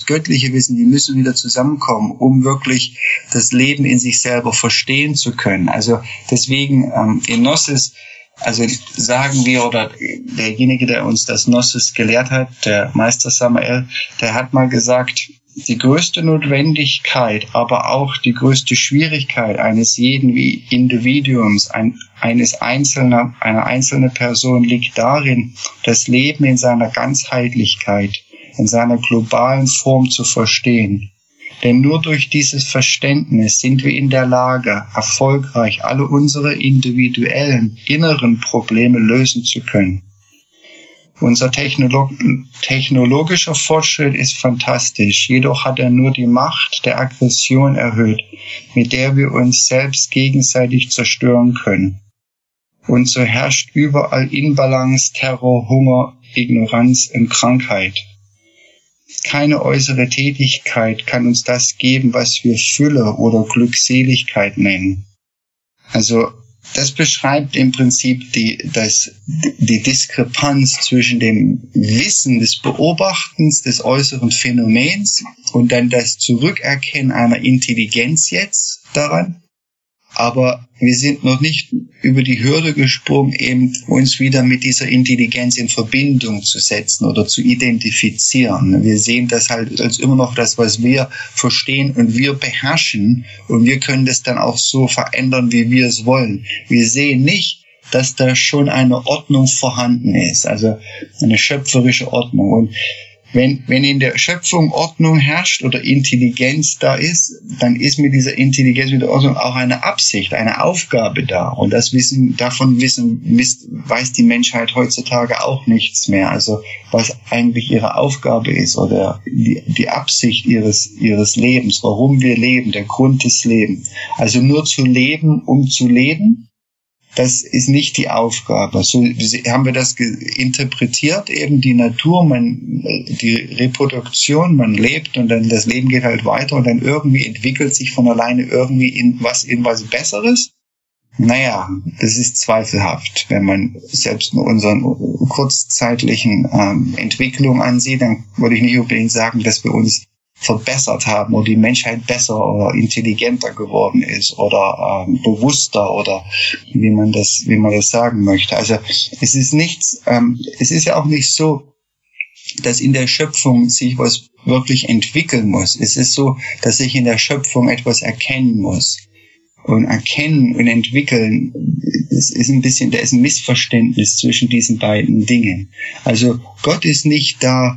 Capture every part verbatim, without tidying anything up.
göttliche Wissen, die müssen wieder zusammenkommen, um wirklich das Leben in sich selber verstehen zu können. Also deswegen ähm, in Gnosis, also sagen wir, oder derjenige, der uns das Gnosis gelehrt hat, der Meister Samael, der hat mal gesagt, die größte Notwendigkeit, aber auch die größte Schwierigkeit eines jeden Individuums, ein, eines einzelnen, einer einzelnen Person liegt darin, das Leben in seiner Ganzheitlichkeit, in seiner globalen Form zu verstehen. Denn nur durch dieses Verständnis sind wir in der Lage, erfolgreich alle unsere individuellen, inneren Probleme lösen zu können. Unser Technolog- technologischer Fortschritt ist fantastisch, jedoch hat er nur die Macht der Aggression erhöht, mit der wir uns selbst gegenseitig zerstören können. Und so herrscht überall Inbalance, Terror, Hunger, Ignoranz und Krankheit. Keine äußere Tätigkeit kann uns das geben, was wir Fülle oder Glückseligkeit nennen. Also das beschreibt im Prinzip die, das, die Diskrepanz zwischen dem Wissen des Beobachtens des äußeren Phänomens und dann das Zurückerkennen einer Intelligenz jetzt daran. Aber wir sind noch nicht über die Hürde gesprungen, eben uns wieder mit dieser Intelligenz in Verbindung zu setzen oder zu identifizieren. Wir sehen das halt als immer noch das, was wir verstehen und wir beherrschen, und wir können das dann auch so verändern, wie wir es wollen. Wir sehen nicht, dass da schon eine Ordnung vorhanden ist, also eine schöpferische Ordnung. Und Wenn, wenn in der Schöpfung Ordnung herrscht oder Intelligenz da ist, dann ist mit dieser Intelligenz, mit der Ordnung auch eine Absicht, eine Aufgabe da. Und das Wissen, davon wissen, weiß die Menschheit heutzutage auch nichts mehr. Also, was eigentlich ihre Aufgabe ist oder die, die Absicht ihres, ihres Lebens, warum wir leben, der Grund des Lebens. Also nur zu leben, um zu leben. Das ist nicht die Aufgabe. So haben wir das interpretiert, eben die Natur, man, die Reproduktion, man lebt und dann das Leben geht halt weiter und dann irgendwie entwickelt sich von alleine irgendwie in was, in was Besseres. Naja, das ist zweifelhaft. Wenn man selbst nur unseren kurzzeitlichen ähm, Entwicklung ansieht, dann würde ich nicht unbedingt sagen, dass wir uns verbessert haben oder die Menschheit besser oder intelligenter geworden ist oder ähm, bewusster oder wie man das wie man das sagen möchte. Also es ist nichts, ähm, es ist ja auch nicht so, dass in der Schöpfung sich was wirklich entwickeln muss. Es ist so, dass sich in der Schöpfung etwas erkennen muss. Und erkennen und entwickeln, es ist ein bisschen, da ist ein Missverständnis zwischen diesen beiden Dingen. Also Gott ist nicht da,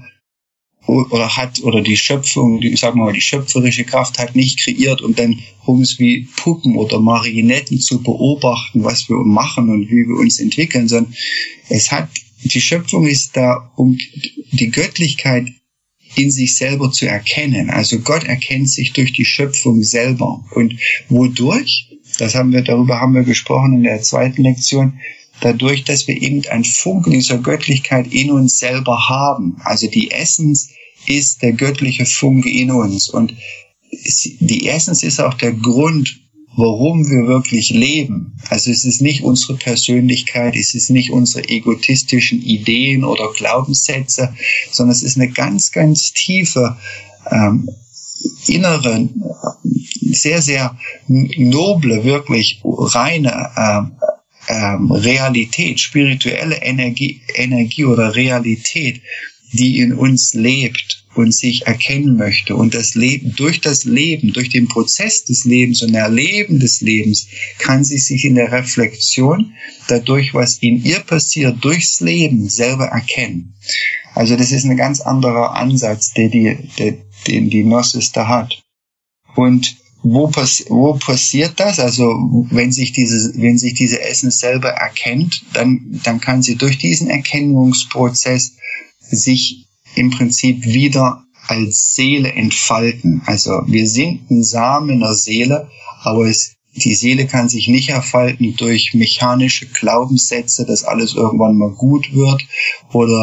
oder hat, oder die Schöpfung, die, sagen wir mal, die schöpferische Kraft hat nicht kreiert, um dann uns wie Puppen oder Marionetten zu beobachten, was wir machen und wie wir uns entwickeln, sondern es hat, die Schöpfung ist da, um die Göttlichkeit in sich selber zu erkennen. Also Gott erkennt sich durch die Schöpfung selber. Und wodurch? Das haben wir, darüber haben wir gesprochen in der zweiten Lektion. Dadurch, dass wir eben ein Funken dieser Göttlichkeit in uns selber haben. Also die Essenz ist der göttliche Funke in uns. Und die Essenz ist auch der Grund, warum wir wirklich leben. Also es ist nicht unsere Persönlichkeit, es ist nicht unsere egotistischen Ideen oder Glaubenssätze, sondern es ist eine ganz, ganz tiefe, ähm, innere, sehr, sehr noble, wirklich reine, ähm, Ähm, Realität, spirituelle Energie, Energie oder Realität, die in uns lebt und sich erkennen möchte. Und das Leben, durch das Leben, durch den Prozess des Lebens und Erleben des Lebens, kann sie sich in der Reflexion dadurch, was in ihr passiert, durchs Leben selber erkennen. Also das ist ein ganz anderer Ansatz, den die, der, den die Gnosis da hat. Und Wo, pass, wo passiert das? Also wenn sich diese, wenn sich diese Essenz selber erkennt, dann, dann kann sie durch diesen Erkennungsprozess sich im Prinzip wieder als Seele entfalten. Also wir sind ein Samen der Seele, aber es, die Seele kann sich nicht entfalten durch mechanische Glaubenssätze, dass alles irgendwann mal gut wird oder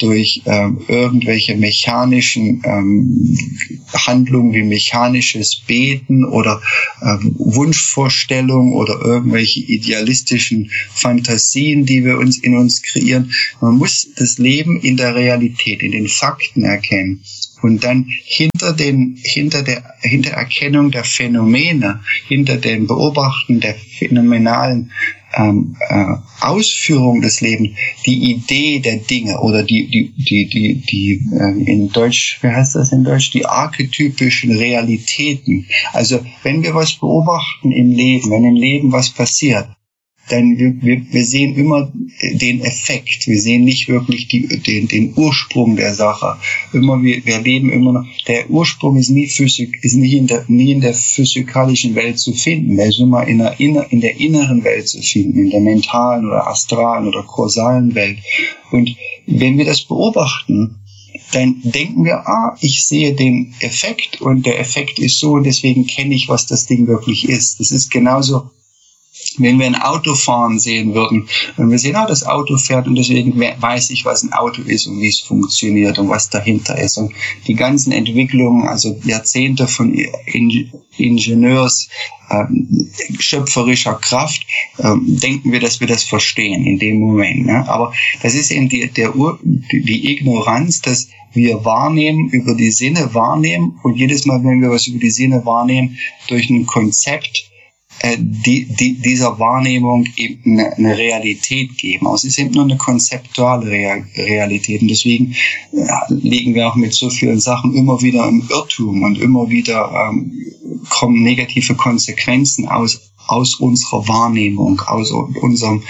durch ähm, irgendwelche mechanischen ähm, Handlungen wie mechanisches Beten oder ähm, Wunschvorstellungen oder irgendwelche idealistischen Fantasien, die wir uns in uns kreieren. Man muss das Leben in der Realität, in den Fakten erkennen. Und dann hinter den, hinter der, hinter Erkennung der Phänomene, hinter dem Beobachten der phänomenalen ähm, äh, Ausführung des Lebens, die Idee der Dinge oder die, die, die, die, die äh, in Deutsch, wie heißt das in Deutsch, die archetypischen Realitäten. Also wenn wir was beobachten im Leben, wenn im Leben was passiert, denn wir, wir, wir sehen immer den Effekt, wir sehen nicht wirklich die, den, den Ursprung der Sache. Immer wir, wir leben immer noch, der Ursprung ist nie Physik, ist nie in der, nie in der physikalischen Welt zu finden. Der ist immer in der, in der inneren Welt zu finden, in der mentalen oder astralen oder kausalen Welt. Und wenn wir das beobachten, dann denken wir, ah, ich sehe den Effekt und der Effekt ist so und deswegen kenne ich, was das Ding wirklich ist. Das ist genauso, wenn wir ein Auto fahren sehen würden und wir sehen, ah, das Auto fährt und deswegen weiß ich, was ein Auto ist und wie es funktioniert und was dahinter ist. Und die ganzen Entwicklungen, also Jahrzehnte von Ingenieurs, ähm, schöpferischer Kraft, ähm, denken wir, dass wir das verstehen in dem Moment. Ne? Aber das ist eben die, der Ur, die Ignoranz, dass wir wahrnehmen, über die Sinne wahrnehmen und jedes Mal, wenn wir was über die Sinne wahrnehmen, durch ein Konzept, Die, die, dieser Wahrnehmung eben eine, eine Realität geben. Aber es ist eben nur eine konzeptuale Realität. Und deswegen ja, liegen wir auch mit so vielen Sachen immer wieder im Irrtum und immer wieder ähm, kommen negative Konsequenzen aus, aus unserer Wahrnehmung, aus unserem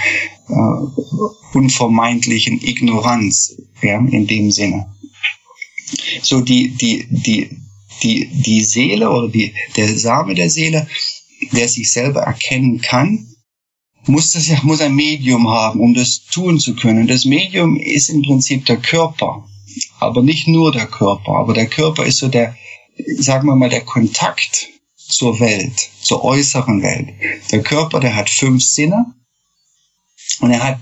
äh, unvermeintlichen Ignoranz, ja, in dem Sinne. So die, die, die, die, die Seele oder die, der Same der Seele, der sich selber erkennen kann, muss das ja, muss ein Medium haben, um das tun zu können. Das Medium ist im Prinzip der Körper, aber nicht nur der Körper, aber der Körper ist so der, sagen wir mal, der Kontakt zur Welt, zur äußeren Welt. Der Körper, der hat fünf Sinne und er hat,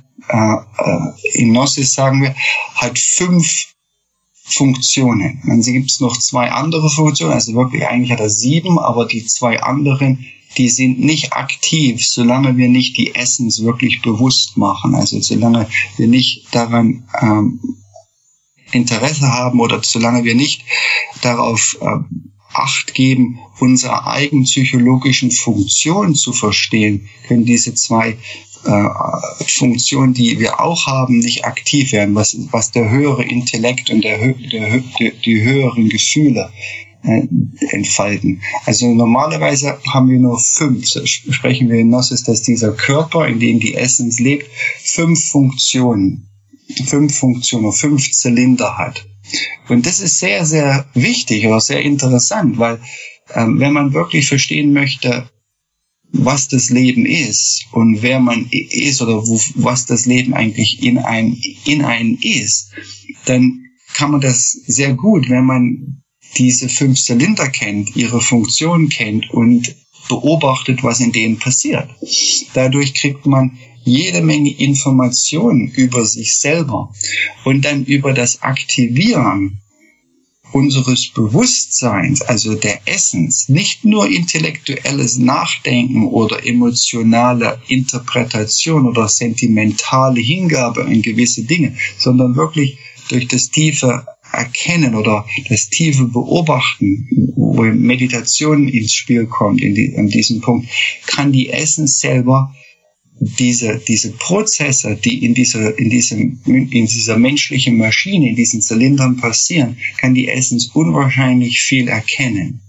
äh, in Gnosis sagen wir, hat fünf Funktionen. Dann gibt es noch zwei andere Funktionen, also wirklich eigentlich hat er sieben, aber die zwei anderen, die sind nicht aktiv, solange wir nicht die Essenz wirklich bewusst machen. Also solange wir nicht daran ähm, Interesse haben oder solange wir nicht darauf ähm, Acht geben, unsere eigenen psychologischen Funktionen zu verstehen, können diese zwei äh, Funktionen, die wir auch haben, nicht aktiv werden, was, was der höhere Intellekt und der, der, die, die höheren Gefühle äh, entfalten. Also normalerweise haben wir nur fünf, so sprechen wir in Gnosis, dass dieser Körper, in dem die Essenz lebt, fünf Funktionen, fünf Funktionen, fünf Zylinder hat. Und das ist sehr, sehr wichtig oder sehr interessant, weil ähm, wenn man wirklich verstehen möchte, was das Leben ist und wer man ist oder wo, was das Leben eigentlich in einem in einem ist, dann kann man das sehr gut, wenn man diese fünf Zylinder kennt, ihre Funktion kennt und beobachtet, was in denen passiert. Dadurch kriegt man jede Menge Informationen über sich selber und dann über das Aktivieren unseres Bewusstseins, also der Essenz, nicht nur intellektuelles Nachdenken oder emotionale Interpretation oder sentimentale Hingabe an gewisse Dinge, sondern wirklich durch das tiefe Erkennen oder das tiefe Beobachten, wo Meditation ins Spiel kommt, in, die, in diesem Punkt, kann die Essenz selber diese, diese Prozesse, die in dieser, in diesem, in dieser menschlichen Maschine, in diesen Zylindern passieren, kann die Essenz unwahrscheinlich viel erkennen.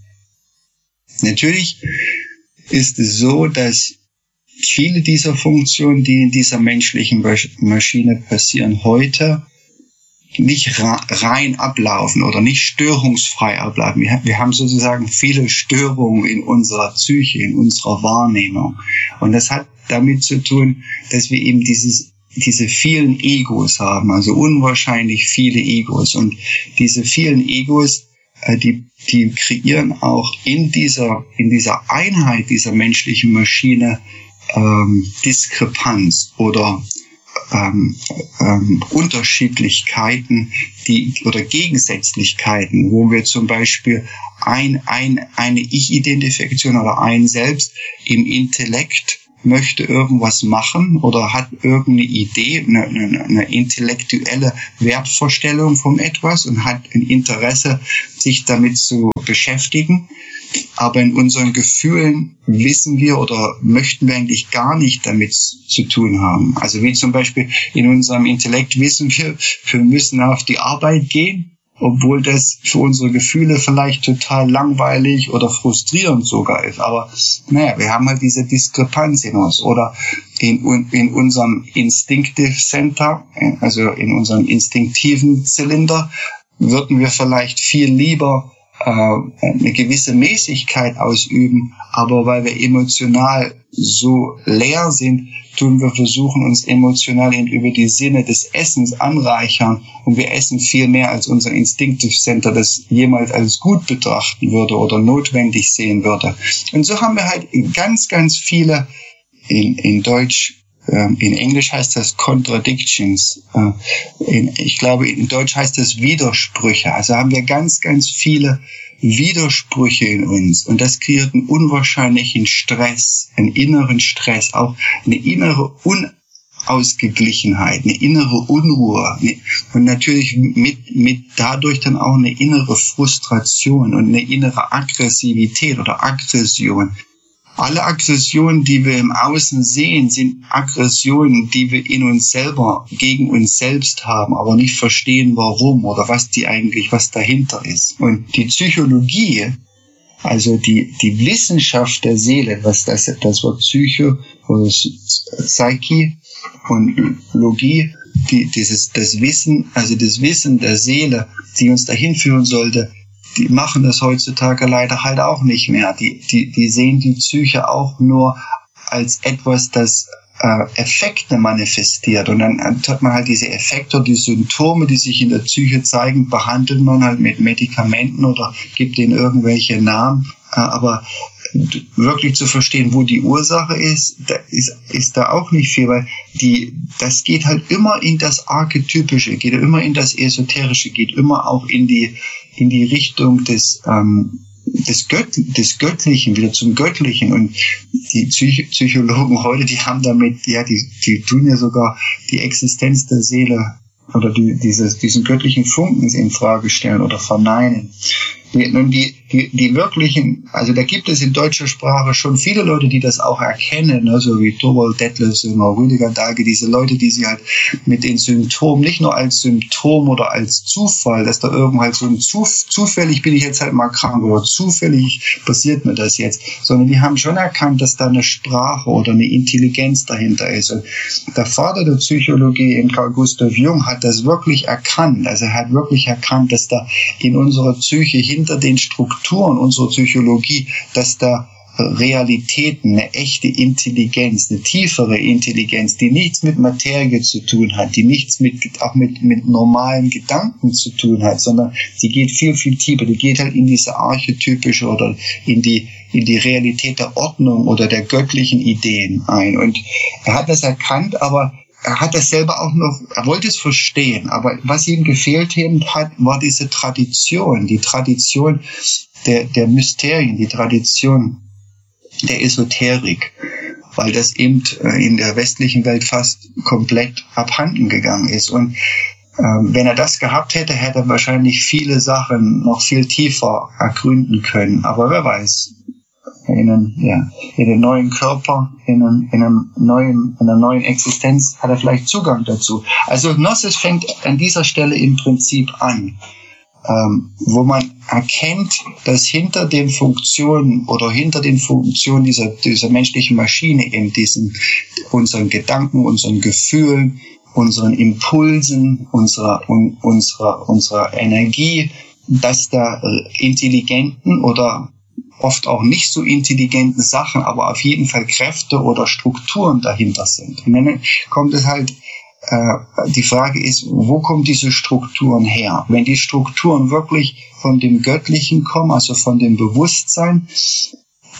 Natürlich ist es so, dass viele dieser Funktionen, die in dieser menschlichen Maschine passieren, heute nicht rein ablaufen oder nicht störungsfrei ablaufen. Wir haben sozusagen viele Störungen in unserer Psyche, in unserer Wahrnehmung. Und das hat damit zu tun, dass wir eben dieses, diese vielen Egos haben, also unwahrscheinlich viele Egos. Und diese vielen Egos, die, die kreieren auch in dieser, in dieser Einheit dieser menschlichen Maschine ähm, Diskrepanz oder ähm, ähm, Unterschiedlichkeiten, die oder Gegensätzlichkeiten, wo wir zum Beispiel ein, ein, eine Ich-Identifikation oder ein Selbst im Intellekt möchte irgendwas machen oder hat irgendeine Idee, eine, eine, eine intellektuelle Wertvorstellung von etwas und hat ein Interesse, sich damit zu beschäftigen. Aber in unseren Gefühlen wissen wir oder möchten wir eigentlich gar nicht damit zu tun haben. Also wie zum Beispiel in unserem Intellekt wissen wir, wir müssen auf die Arbeit gehen, obwohl das für unsere Gefühle vielleicht total langweilig oder frustrierend sogar ist. Aber naja, wir haben halt diese Diskrepanz in uns. Oder in, in unserem Instinctive Center, also in unserem instinktiven Zylinder, würden wir vielleicht viel lieber eine gewisse Mäßigkeit ausüben, aber weil wir emotional so leer sind, tun wir versuchen, uns emotional über die Sinne des Essens anreichern und wir essen viel mehr, als unser Instinctive Center das jemals als gut betrachten würde oder notwendig sehen würde. Und so haben wir halt ganz, ganz viele, in, in Deutsch, in Englisch heißt das Contradictions. In, ich glaube, in Deutsch heißt das Widersprüche. Also haben wir ganz, ganz viele Widersprüche in uns. Und das kreiert einen unwahrscheinlichen Stress, einen inneren Stress, auch eine innere Unausgeglichenheit, eine innere Unruhe. Und natürlich mit, mit dadurch dann auch eine innere Frustration und eine innere Aggressivität oder Aggression. Alle Aggressionen, die wir im Außen sehen, sind Aggressionen, die wir in uns selber, gegen uns selbst haben, aber nicht verstehen, warum oder was die eigentlich, was dahinter ist. Und die Psychologie, also die, die Wissenschaft der Seele, was das, das Wort Psycho oder Psyche und Logie, die, dieses, das Wissen, also das Wissen der Seele, die uns dahin führen sollte, die machen das heutzutage leider halt auch nicht mehr. Die, die, die sehen die Psyche auch nur als etwas, das äh, Effekte manifestiert. Und dann hat man halt diese Effekte, die Symptome, die sich in der Psyche zeigen, behandelt man halt mit Medikamenten oder gibt ihnen irgendwelche Namen. Äh, aber wirklich zu verstehen, wo die Ursache ist, da ist, ist da auch nicht viel, weil die, das geht halt immer in das Archetypische, geht immer in das Esoterische, geht immer auch in die, in die Richtung des, ähm, des, Gött, des Göttlichen, wieder zum Göttlichen. Und die Psych- Psychologen heute, die haben damit, ja, die, die tun ja sogar die Existenz der Seele oder die, dieses, diesen göttlichen Funken in Frage stellen oder verneinen. Die, nun die, die, die wirklichen, also da gibt es in deutscher Sprache schon viele Leute, die das auch erkennen, ne, so wie Thorvald Detlefsen oder Rüdiger Dahlke, diese Leute, die sie halt mit den Symptomen, nicht nur als Symptom oder als Zufall, dass da irgendwo halt so ein Zuf, zufällig bin ich jetzt halt mal krank oder zufällig passiert mir das jetzt, sondern die haben schon erkannt, dass da eine Sprache oder eine Intelligenz dahinter ist. Und der Vater der Psychologie, in Carl Gustav Jung, hat das wirklich erkannt, also er hat wirklich erkannt, dass da in unserer Psyche hin hinter den Strukturen unserer Psychologie, dass da Realitäten, eine echte Intelligenz, eine tiefere Intelligenz, die nichts mit Materie zu tun hat, die nichts mit, auch mit, mit normalen Gedanken zu tun hat, sondern die geht viel, viel tiefer, die geht halt in diese archetypische oder in die, in die Realität der Ordnung oder der göttlichen Ideen ein. Und er hat das erkannt, aber er hat das selber auch noch, er wollte es verstehen, aber was ihm gefehlt hat, war diese Tradition, die Tradition der, der Mysterien, die Tradition der Esoterik, weil das eben in der westlichen Welt fast komplett abhanden gegangen ist. Und ähm, wenn er das gehabt hätte, hätte er wahrscheinlich viele Sachen noch viel tiefer ergründen können. Aber wer weiß, in einem, ja, in einem neuen Körper, in, einem, in, einem neuen, in einer neuen Existenz hat er vielleicht Zugang dazu. Also Gnosis fängt an dieser Stelle im Prinzip an, ähm, wo man erkennt, dass hinter den Funktionen oder hinter den Funktionen dieser, dieser menschlichen Maschine, in diesen, unseren Gedanken, unseren Gefühlen, unseren Impulsen, unserer, un, unserer, unserer Energie, dass da intelligenten oder oft auch nicht so intelligenten Sachen, aber auf jeden Fall Kräfte oder Strukturen dahinter sind. Und dann kommt es halt, äh, die Frage ist, wo kommen diese Strukturen her? Wenn die Strukturen wirklich von dem Göttlichen kommen, also von dem Bewusstsein,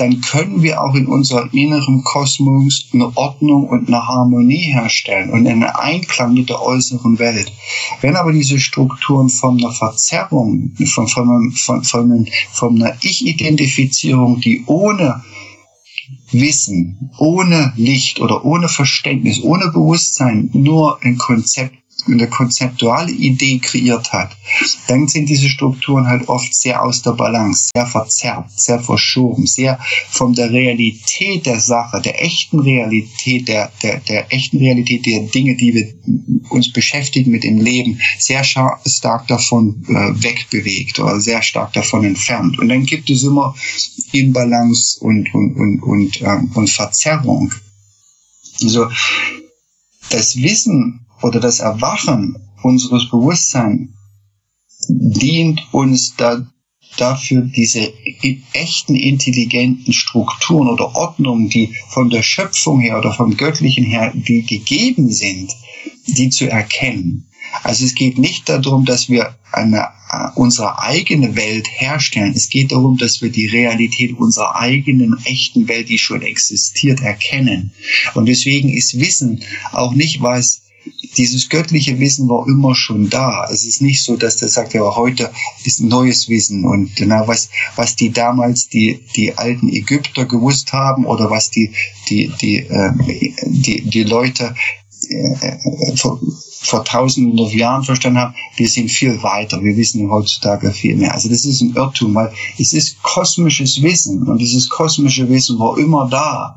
dann können wir auch in unserem inneren Kosmos eine Ordnung und eine Harmonie herstellen und einen Einklang mit der äußeren Welt. Wenn aber diese Strukturen von einer Verzerrung, von, von, von, von, von einer Ich-Identifizierung, die ohne Wissen, ohne Licht oder ohne Verständnis, ohne Bewusstsein nur ein Konzept, eine konzeptuelle Idee kreiert hat, dann sind diese Strukturen halt oft sehr aus der Balance, sehr verzerrt, sehr verschoben, sehr von der Realität der Sache, der echten Realität, der, der, der echten Realität der Dinge, die wir uns beschäftigen mit dem Leben, sehr stark davon äh, wegbewegt oder sehr stark davon entfernt. Und dann gibt es immer Inbalance und, und, und, und, ähm, und Verzerrung. Also, das Wissen oder das Erwachen unseres Bewusstseins dient uns da, dafür, diese echten intelligenten Strukturen oder Ordnungen, die von der Schöpfung her oder vom Göttlichen her, die gegeben sind, die zu erkennen. Also es geht nicht darum, dass wir eine, unsere eigene Welt herstellen. Es geht darum, dass wir die Realität unserer eigenen echten Welt, die schon existiert, erkennen. Und deswegen ist Wissen auch nicht was, dieses göttliche Wissen war immer schon da. Es ist nicht so, dass der sagt, ja, heute ist neues Wissen und na, was, was die damals die, die alten Ägypter gewusst haben oder was die, die, die, äh, die, die Leute äh, vor, vor tausenden of Jahren verstanden haben, wir sind viel weiter. Wir wissen heutzutage viel mehr. Also das ist ein Irrtum, weil es ist kosmisches Wissen und dieses kosmische Wissen war immer da.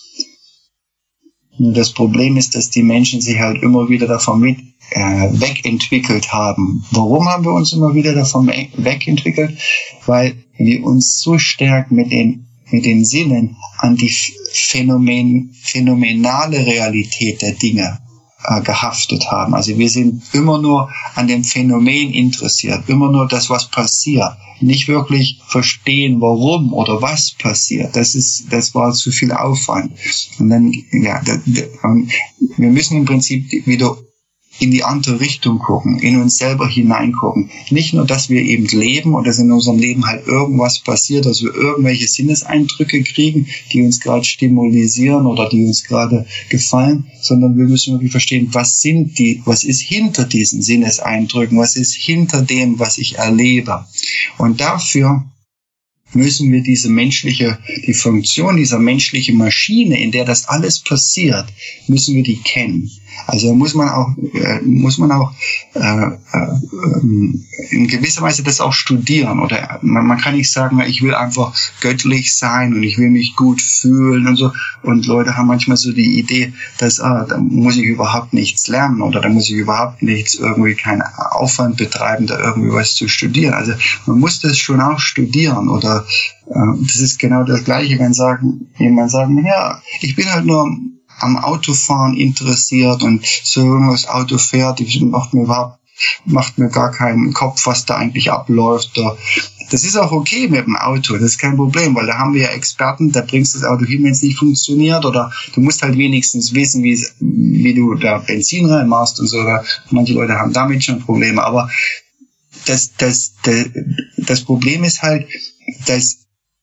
Das Problem ist, dass die Menschen sich halt immer wieder davon mit, äh, wegentwickelt haben. Warum haben wir uns immer wieder davon wegentwickelt? Weil wir uns so stark mit den, mit den Sinnen an die Phänomen, phänomenale Realität der Dinge äh, gehaftet haben. Also wir sind immer nur an dem Phänomen interessiert, immer nur das, was passiert. Nicht wirklich verstehen, warum oder was passiert. Das ist, das war zu viel Aufwand. Und dann, ja, da, da, wir müssen im Prinzip wieder in die andere Richtung gucken, in uns selber hineingucken. Nicht nur, dass wir eben leben oder dass in unserem Leben halt irgendwas passiert, dass wir irgendwelche Sinneseindrücke kriegen, die uns gerade stimulisieren oder die uns gerade gefallen, sondern wir müssen wirklich verstehen, was sind die, was ist hinter diesen Sinneseindrücken, was ist hinter dem, was ich erlebe. Und dafür müssen wir diese menschliche, die Funktion dieser menschlichen Maschine, in der das alles passiert, müssen wir die kennen. Also muss man auch, äh, muss man auch äh, äh, in gewisser Weise das auch studieren. Oder man, man kann nicht sagen, ich will einfach göttlich sein und ich will mich gut fühlen und so. Und Leute haben manchmal so die Idee, dass ah, da muss ich überhaupt nichts lernen oder da muss ich überhaupt nichts, irgendwie keinen Aufwand betreiben, da irgendwie was zu studieren. Also man muss das schon auch studieren. Oder äh, das ist genau das Gleiche, wenn sagen, jemand sagen, ja, ich bin halt nur am Autofahren interessiert und so irgendwas Auto fährt, macht mir überhaupt, macht mir gar keinen Kopf, was da eigentlich abläuft. Das ist auch okay mit dem Auto, das ist kein Problem, weil da haben wir ja Experten, da bringst du das Auto hin, wenn es nicht funktioniert, oder du musst halt wenigstens wissen, wie, wie du da Benzin reinmachst und so. Manche Leute haben damit schon Probleme, aber das, das, das, das Problem ist halt, dass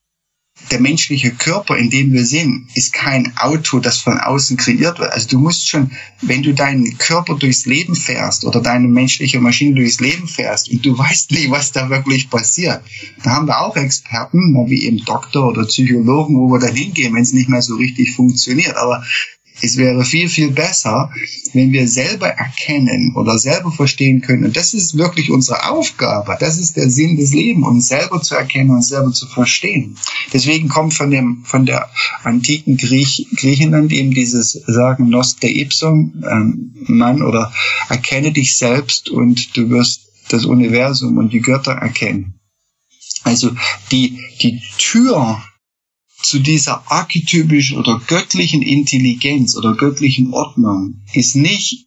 der menschliche Körper, in dem wir sind, ist kein Auto, das von außen kreiert wird. Also du musst schon, wenn du deinen Körper durchs Leben fährst oder deine menschliche Maschine durchs Leben fährst und du weißt nicht, was da wirklich passiert, da haben wir auch Experten, wie eben Doktor oder Psychologen, wo wir dann hingehen, wenn es nicht mehr so richtig funktioniert. Aber es wäre viel, viel besser, wenn wir selber erkennen oder selber verstehen können. Und das ist wirklich unsere Aufgabe. Das ist der Sinn des Lebens, uns selber zu erkennen und selber zu verstehen. Deswegen kommt von dem, von der antiken Griech, Griechenland eben dieses Sagen, Noste ipsum, ähm, Mann, oder erkenne dich selbst und du wirst das Universum und die Götter erkennen. Also die, die Tür zu dieser archetypischen oder göttlichen Intelligenz oder göttlichen Ordnung ist nicht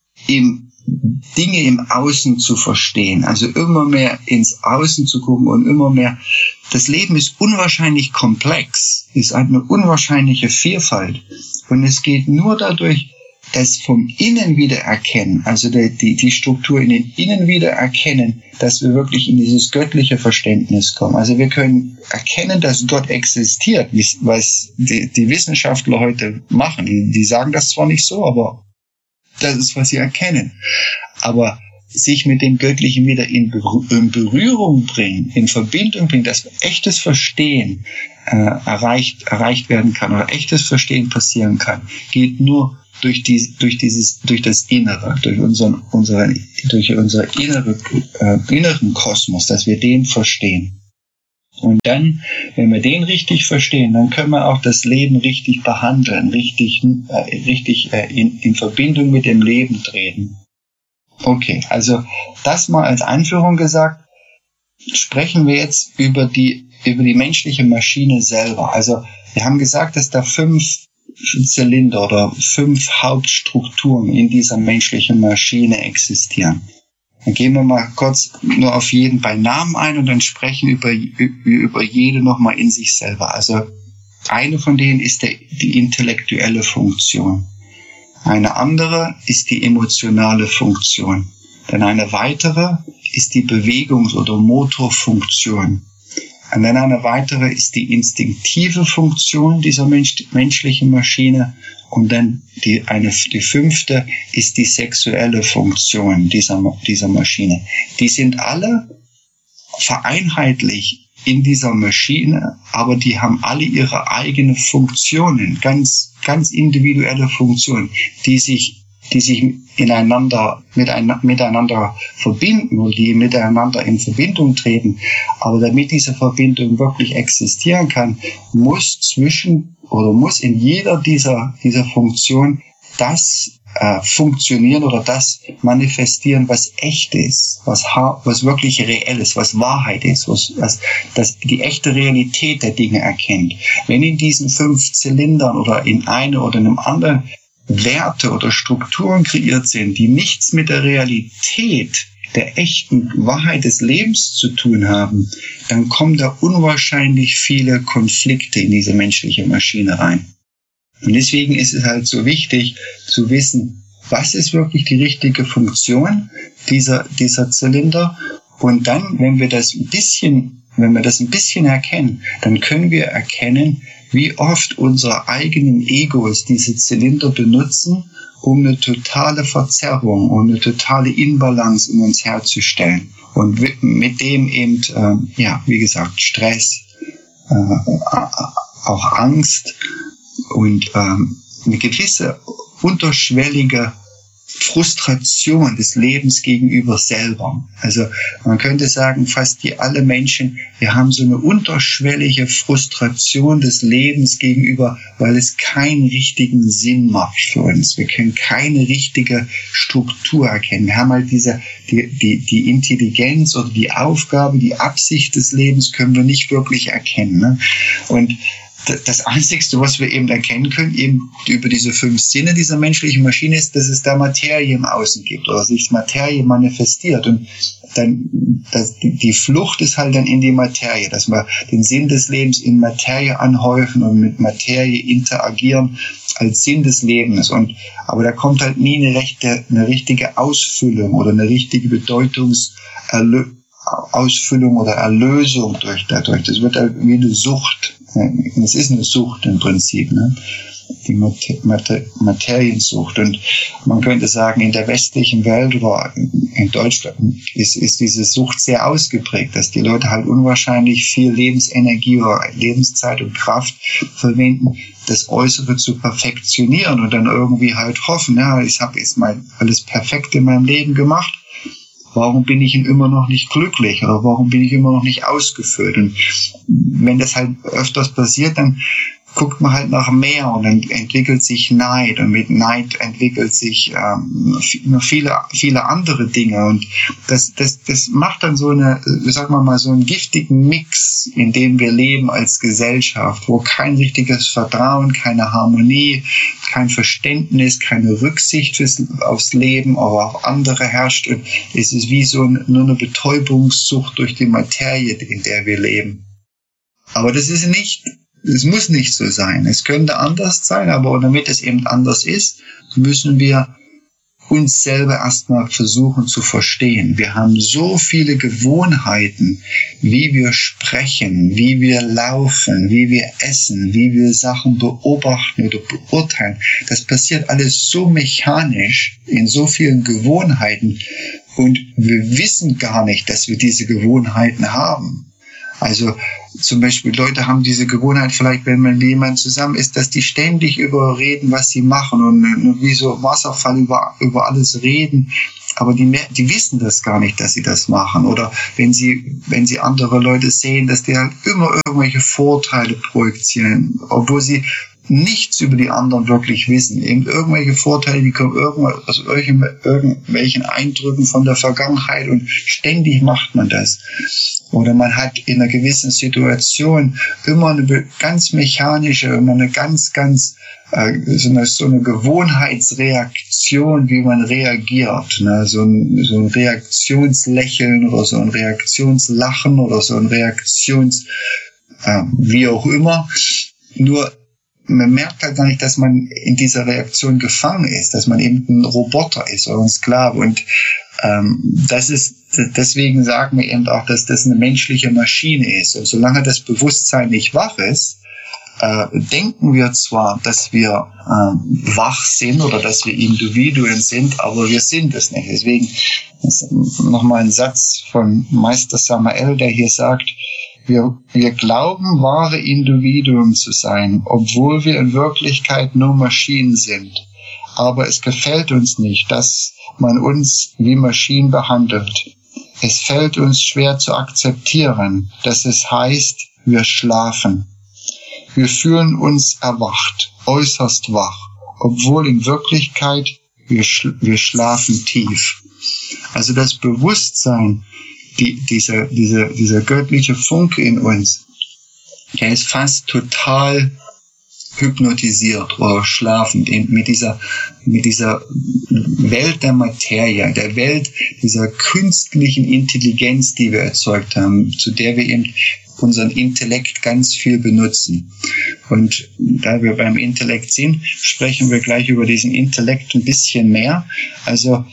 im Dinge im Außen zu verstehen, also immer mehr ins Außen zu gucken und immer mehr. Das Leben ist unwahrscheinlich komplex, ist eine unwahrscheinliche Vielfalt und es geht nur dadurch, das vom Innen wieder erkennen, also die, die Struktur in den Innen wieder erkennen, dass wir wirklich in dieses göttliche Verständnis kommen. Also wir können erkennen, dass Gott existiert, was die, die Wissenschaftler heute machen. Die, die sagen das zwar nicht so, aber das ist, was sie erkennen. Aber sich mit dem Göttlichen wieder in Berührung bringen, in Verbindung bringen, dass echtes Verstehen äh, erreicht, erreicht werden kann oder echtes Verstehen passieren kann, geht nur durch die, durch dieses, durch das Innere, durch unseren, unseren, durch unseren innere, äh, inneren Kosmos, dass wir den verstehen. Und dann, wenn wir den richtig verstehen, dann können wir auch das Leben richtig behandeln, richtig, äh, richtig äh, in, in Verbindung mit dem Leben treten. Okay, also das mal als Einführung gesagt, sprechen wir jetzt über die, über die menschliche Maschine selber. Also wir haben gesagt, dass da fünf Zylinder oder fünf Hauptstrukturen in dieser menschlichen Maschine existieren. Dann gehen wir mal kurz nur auf jeden bei Namen ein und dann sprechen über, über jede nochmal in sich selber. Also eine von denen ist der, die intellektuelle Funktion. Eine andere ist die emotionale Funktion. Dann eine weitere ist die Bewegungs- oder Motorfunktion. Und dann eine weitere ist die instinktive Funktion dieser Mensch, menschlichen Maschine. Und dann die, eine, die fünfte ist die sexuelle Funktion dieser, dieser Maschine. Die sind alle vereinheitlicht in dieser Maschine, aber die haben alle ihre eigenen Funktionen, ganz, ganz individuelle Funktionen, die sich, die sich ineinander, miteinander, miteinander verbinden oder die miteinander in Verbindung treten. Aber damit diese Verbindung wirklich existieren kann, muss zwischen oder muss in jeder dieser, dieser Funktionen das äh, funktionieren oder das manifestieren, was echt ist, was, was wirklich reell ist, was Wahrheit ist, was, was das, die echte Realität der Dinge erkennt. Wenn in diesen fünf Zylindern oder in einem oder in einem anderen Werte oder Strukturen kreiert sind, die nichts mit der Realität der echten Wahrheit des Lebens zu tun haben, dann kommen da unwahrscheinlich viele Konflikte in diese menschliche Maschine rein. Und deswegen ist es halt so wichtig zu wissen, was ist wirklich die richtige Funktion dieser, dieser Zylinder. Und dann, wenn wir das ein bisschen, wenn wir das ein bisschen erkennen, dann können wir erkennen, wie oft unsere eigenen Egos diese Zylinder benutzen, um eine totale Verzerrung, um eine totale Inbalance in uns herzustellen. Und mit dem eben, äh, ja, wie gesagt, Stress, äh, auch Angst, und ähm, eine gewisse unterschwellige Frustration des Lebens gegenüber selber. Also man könnte sagen, fast die alle Menschen, wir haben so eine unterschwellige Frustration des Lebens gegenüber, weil es keinen richtigen Sinn macht für uns. Wir können keine richtige Struktur erkennen. Wir haben halt diese, die, die, die Intelligenz oder die Aufgabe, die Absicht des Lebens können wir nicht wirklich erkennen. Ne? Und das Einzige, was wir eben erkennen können, eben über diese fünf Sinne dieser menschlichen Maschine, ist, dass es da Materie im Außen gibt oder sich Materie manifestiert. Und dann das, die Flucht ist halt dann in die Materie, dass wir den Sinn des Lebens in Materie anhäufen und mit Materie interagieren als Sinn des Lebens. Und aber da kommt halt nie eine, rechte, eine richtige Ausfüllung oder eine richtige Bedeutungserlösung. Ausfüllung oder Erlösung durch dadurch. Das wird halt wie eine Sucht. Das ist eine Sucht im Prinzip, ne? Die Mater- Materiensucht. Und man könnte sagen, in der westlichen Welt oder in Deutschland ist, ist diese Sucht sehr ausgeprägt, dass die Leute halt unwahrscheinlich viel Lebensenergie oder Lebenszeit und Kraft verwenden, das Äußere zu perfektionieren und dann irgendwie halt hoffen, ja, ich habe jetzt mal alles perfekt in meinem Leben gemacht. Warum bin ich immer noch nicht glücklich oder warum bin ich immer noch nicht ausgefüllt? Und wenn das halt öfters passiert, dann guckt man halt nach mehr und dann entwickelt sich Neid und mit Neid entwickelt sich ähm, viele viele andere Dinge und das das das macht dann so eine, sagen wir mal, so einen giftigen Mix, in dem wir leben als Gesellschaft, wo kein richtiges Vertrauen, keine Harmonie, kein Verständnis, keine Rücksicht fürs, aufs Leben, aber auf andere herrscht. Und es ist wie so ein, nur eine Betäubungssucht durch die Materie, in der wir leben. Aber das ist nicht es muss nicht so sein. Es könnte anders sein, aber damit es eben anders ist, müssen wir uns selber erstmal versuchen zu verstehen. Wir haben so viele Gewohnheiten, wie wir sprechen, wie wir laufen, wie wir essen, wie wir Sachen beobachten oder beurteilen. Das passiert alles so mechanisch in so vielen Gewohnheiten und wir wissen gar nicht, dass wir diese Gewohnheiten haben. Also zum Beispiel Leute haben diese Gewohnheit vielleicht, wenn man mit jemandem zusammen ist, dass die ständig überreden, was sie machen und wie so Wasserfall über, über alles reden. Aber die, die wissen das gar nicht, dass sie das machen. Oder wenn sie, wenn sie andere Leute sehen, dass die halt immer irgendwelche Vorteile projizieren, obwohl sie nichts über die anderen wirklich wissen. Eben irgendwelche Vorteile, die kommen aus irgendwelchen Eindrücken von der Vergangenheit und ständig macht man das. Oder man hat in einer gewissen Situation immer eine ganz mechanische, immer eine ganz, ganz äh, so, eine, so eine Gewohnheitsreaktion, wie man reagiert. Ne? So, ein, so ein Reaktionslächeln oder so ein Reaktionslachen oder so ein Reaktions, äh, wie auch immer. Nur man merkt halt gar nicht, dass man in dieser Reaktion gefangen ist, dass man eben ein Roboter ist oder ein Sklave. Und ähm, das ist, deswegen sagen wir eben auch, dass das eine menschliche Maschine ist. Und solange das Bewusstsein nicht wach ist, äh, denken wir zwar, dass wir äh, wach sind oder dass wir Individuen sind, aber wir sind es nicht. Deswegen nochmal ein Satz von Meister Samael, der hier sagt, Wir, wir glauben, wahre Individuen zu sein, obwohl wir in Wirklichkeit nur Maschinen sind. Aber es gefällt uns nicht, dass man uns wie Maschinen behandelt. Es fällt uns schwer zu akzeptieren, dass es heißt, wir schlafen. Wir fühlen uns erwacht, äußerst wach, obwohl in Wirklichkeit wir, schl- wir schlafen tief. Also das Bewusstsein, Die, dieser, dieser, dieser göttliche Funke in uns, der ist fast total hypnotisiert oder schlafend mit dieser, mit dieser Welt der Materie, der Welt dieser künstlichen Intelligenz, die wir erzeugt haben, zu der wir eben unseren Intellekt ganz viel benutzen. Und da wir beim Intellekt sind, sprechen wir gleich über diesen Intellekt ein bisschen mehr. Also,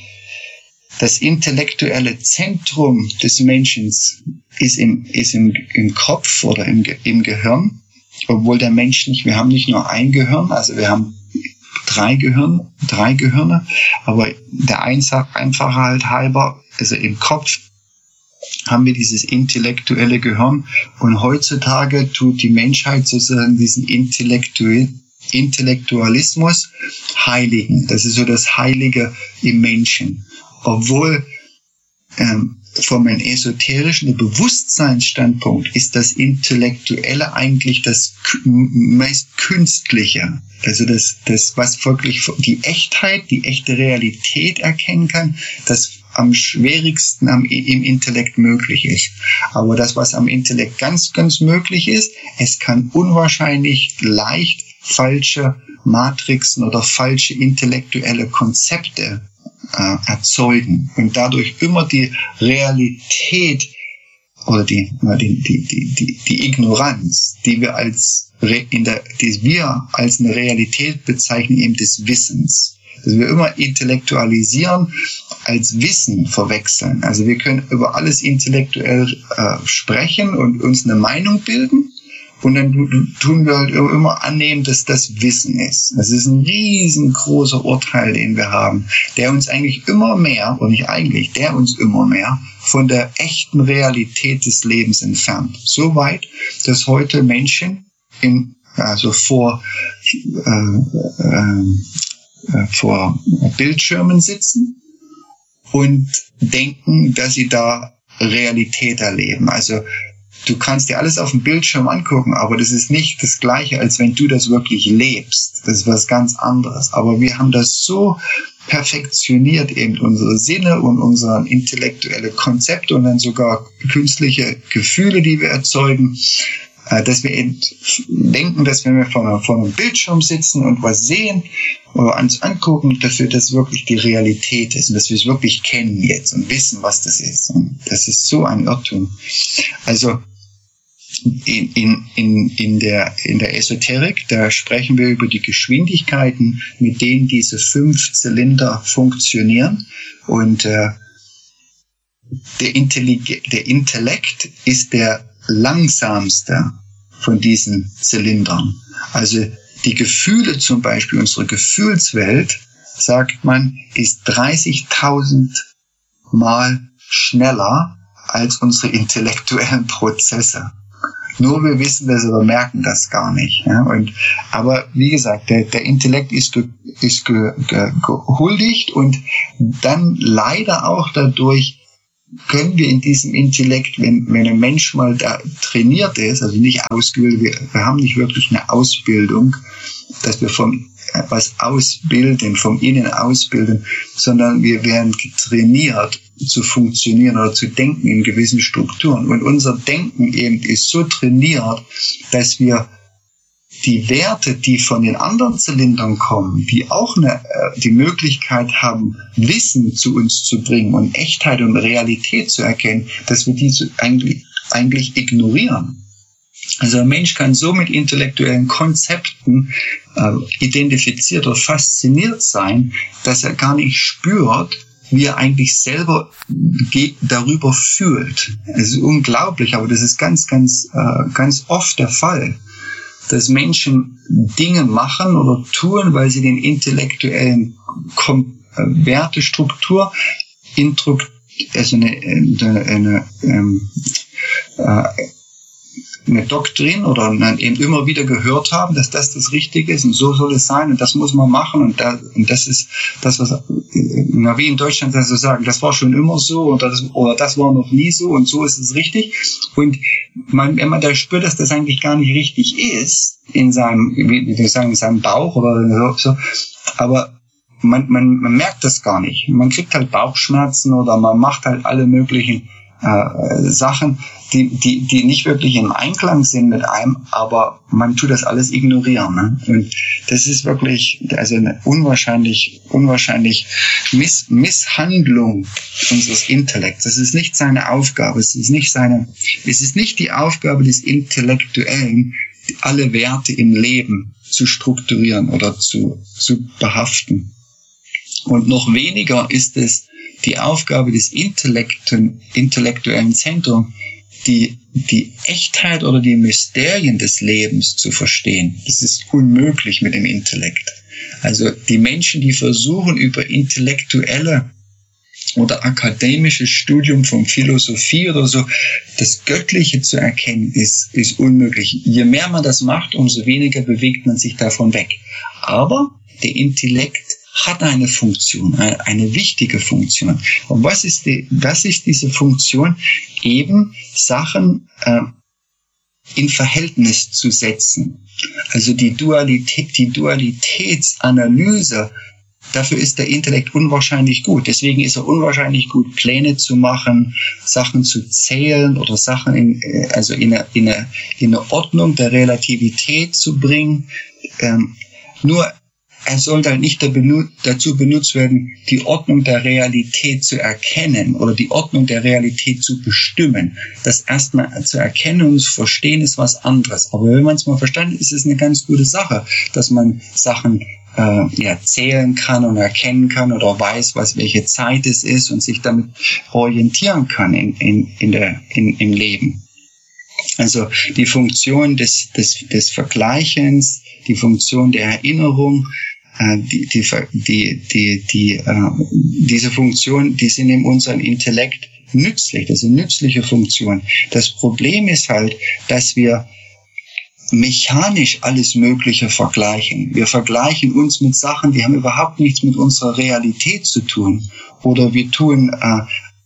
das intellektuelle Zentrum des Menschen ist im, ist im, im Kopf oder im, im Gehirn, obwohl der Mensch nicht, wir haben nicht nur ein Gehirn, also wir haben drei Gehirn, drei Gehirne, aber der Einfach, Einfachheit halber, also im Kopf haben wir dieses intellektuelle Gehirn und heutzutage tut die Menschheit sozusagen diesen Intellektuell Intellektualismus heiligen. Das ist so das Heilige im Menschen. Obwohl ähm, vom esoterischen Bewusstseinsstandpunkt ist das Intellektuelle eigentlich das meist Künstliche. Also das, das, was wirklich die Echtheit, die echte Realität erkennen kann, das am schwierigsten am, im Intellekt möglich ist. Aber das, was am Intellekt ganz, ganz möglich ist, es kann unwahrscheinlich leicht falsche Matrixen oder falsche intellektuelle Konzepte äh, erzeugen und dadurch immer die Realität oder die, die, die, die, die Ignoranz, die wir als in der, die wir als eine Realität bezeichnen, eben des Wissens. Dass wir immer intellektualisieren als Wissen verwechseln. Also wir können über alles intellektuell äh, sprechen und uns eine Meinung bilden. Und dann tun wir halt immer annehmen, dass das Wissen ist. Das ist ein riesengroßer Urteil, den wir haben, der uns eigentlich immer mehr, und nicht eigentlich, der uns immer mehr von der echten Realität des Lebens entfernt. So weit, dass heute Menschen in, also vor, äh, äh, vor Bildschirmen sitzen und denken, dass sie da Realität erleben. Also du kannst dir alles auf dem Bildschirm angucken, aber das ist nicht das Gleiche, als wenn du das wirklich lebst. Das ist was ganz anderes. Aber wir haben das so perfektioniert, eben unsere Sinne und unsere intellektuelle Konzepte und dann sogar künstliche Gefühle, die wir erzeugen, dass wir eben denken, dass wenn wir vor einem, vor einem Bildschirm sitzen und was sehen oder uns angucken, dass wir das wirklich die Realität ist und dass wir es wirklich kennen jetzt und wissen, was das ist. Und das ist so ein Irrtum. Also in, in, in, in, der, in der Esoterik, da sprechen wir über die Geschwindigkeiten, mit denen diese fünf Zylinder funktionieren. Und äh, der, Intellig- der Intellekt ist der langsamste von diesen Zylindern. Also die Gefühle zum Beispiel, unsere Gefühlswelt, sagt man, ist dreißigtausend Mal schneller als unsere intellektuellen Prozesse. Nur wir wissen das oder merken das gar nicht. Ja? Und, aber wie gesagt, der, der Intellekt ist, ge, ist ge, ge, gehuldigt und dann leider auch dadurch können wir in diesem Intellekt, wenn, wenn ein Mensch mal da trainiert ist, also nicht ausgebildet, wir, wir haben nicht wirklich eine Ausbildung, dass wir vom was ausbilden, vom Innen ausbilden, sondern wir werden getrainiert zu funktionieren oder zu denken in gewissen Strukturen. Und unser Denken eben ist so trainiert, dass wir die Werte, die von den anderen Zylindern kommen, die auch eine, die Möglichkeit haben, Wissen zu uns zu bringen und Echtheit und Realität zu erkennen, dass wir diese eigentlich, eigentlich ignorieren. Also ein Mensch kann so mit intellektuellen Konzepten äh, identifiziert oder fasziniert sein, dass er gar nicht spürt, wie er eigentlich selber ge- darüber fühlt. Es ist unglaublich, aber das ist ganz, ganz, äh, ganz oft der Fall, dass Menschen Dinge machen oder tun, weil sie den intellektuellen Kom- äh, Wertestruktur, Intru- also eine, eine, eine ähm, äh, eine Doktrin oder eben immer wieder gehört haben, dass das das Richtige ist und so soll es sein und das muss man machen und, da, und das ist das, was na, wie in Deutschland so sagen, das war schon immer so und das, oder das war noch nie so und so ist es richtig. Und man, wenn man da spürt, dass das eigentlich gar nicht richtig ist, in seinem, wie wir sagen, in seinem Bauch oder so, aber man, man, man merkt das gar nicht. Man kriegt halt Bauchschmerzen oder man macht halt alle möglichen äh, Sachen, die, die, die nicht wirklich im Einklang sind mit einem, aber man tut das alles ignorieren. Ne? Und das ist wirklich, also eine unwahrscheinlich, unwahrscheinlich Miss, Misshandlung unseres Intellekts. Das ist nicht seine Aufgabe. Es ist nicht seine, es ist nicht die Aufgabe des Intellektuellen, alle Werte im Leben zu strukturieren oder zu, zu behaften. Und noch weniger ist es die Aufgabe des Intellekten, intellektuellen Zentrums, die, die Echtheit oder die Mysterien des Lebens zu verstehen. Das ist unmöglich mit dem Intellekt. Also die Menschen, die versuchen, über intellektuelle oder akademisches Studium von Philosophie oder so das Göttliche zu erkennen, ist, ist unmöglich. Je mehr man das macht, umso weniger bewegt man sich davon weg. Aber der Intellekt hat eine Funktion, eine, eine wichtige Funktion. Und was ist die, was ist diese Funktion? Eben Sachen äh, in Verhältnis zu setzen. Also die Dualität, die Dualitätsanalyse, dafür ist der Intellekt unwahrscheinlich gut. Deswegen ist er unwahrscheinlich gut, Pläne zu machen, Sachen zu zählen oder Sachen in, also in eine, in eine, in eine Ordnung der Relativität zu bringen. Ähm, nur er soll halt nicht dazu benutzt werden, die Ordnung der Realität zu erkennen oder die Ordnung der Realität zu bestimmen. Das erstmal zu erkennen und zu verstehen ist was anderes. Aber wenn man es mal verstanden hat, ist es eine ganz gute Sache, dass man Sachen äh, ja, zählen kann und erkennen kann oder weiß, was welche Zeit es ist und sich damit orientieren kann in, in, in der, in, im Leben. Also die Funktion des, des, des Vergleichens, die Funktion der Erinnerung, äh, die, die, die, die, die, äh, diese Funktion, die sind in unserem Intellekt nützlich. Das sind nützliche Funktionen. Das Problem ist halt, dass wir mechanisch alles Mögliche vergleichen. Wir vergleichen uns mit Sachen, die haben überhaupt nichts mit unserer Realität zu tun. Oder wir tun äh,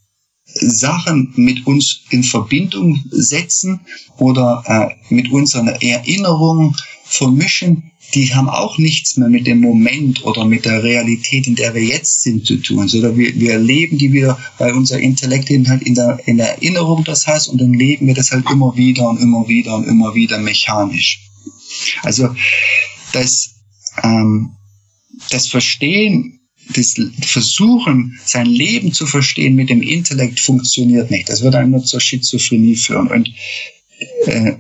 Sachen mit uns in Verbindung setzen oder äh, mit unserer Erinnerung vermischen, die haben auch nichts mehr mit dem Moment oder mit der Realität, in der wir jetzt sind, zu tun. Sondern wir, wir erleben die wieder, weil unser Intellekt halt in der, in der Erinnerung das heißt, und dann leben wir das halt immer wieder und immer wieder und immer wieder mechanisch. Also das, ähm, das Verstehen, das Versuchen, sein Leben zu verstehen mit dem Intellekt funktioniert nicht. Das wird einem nur zur Schizophrenie führen. Und äh,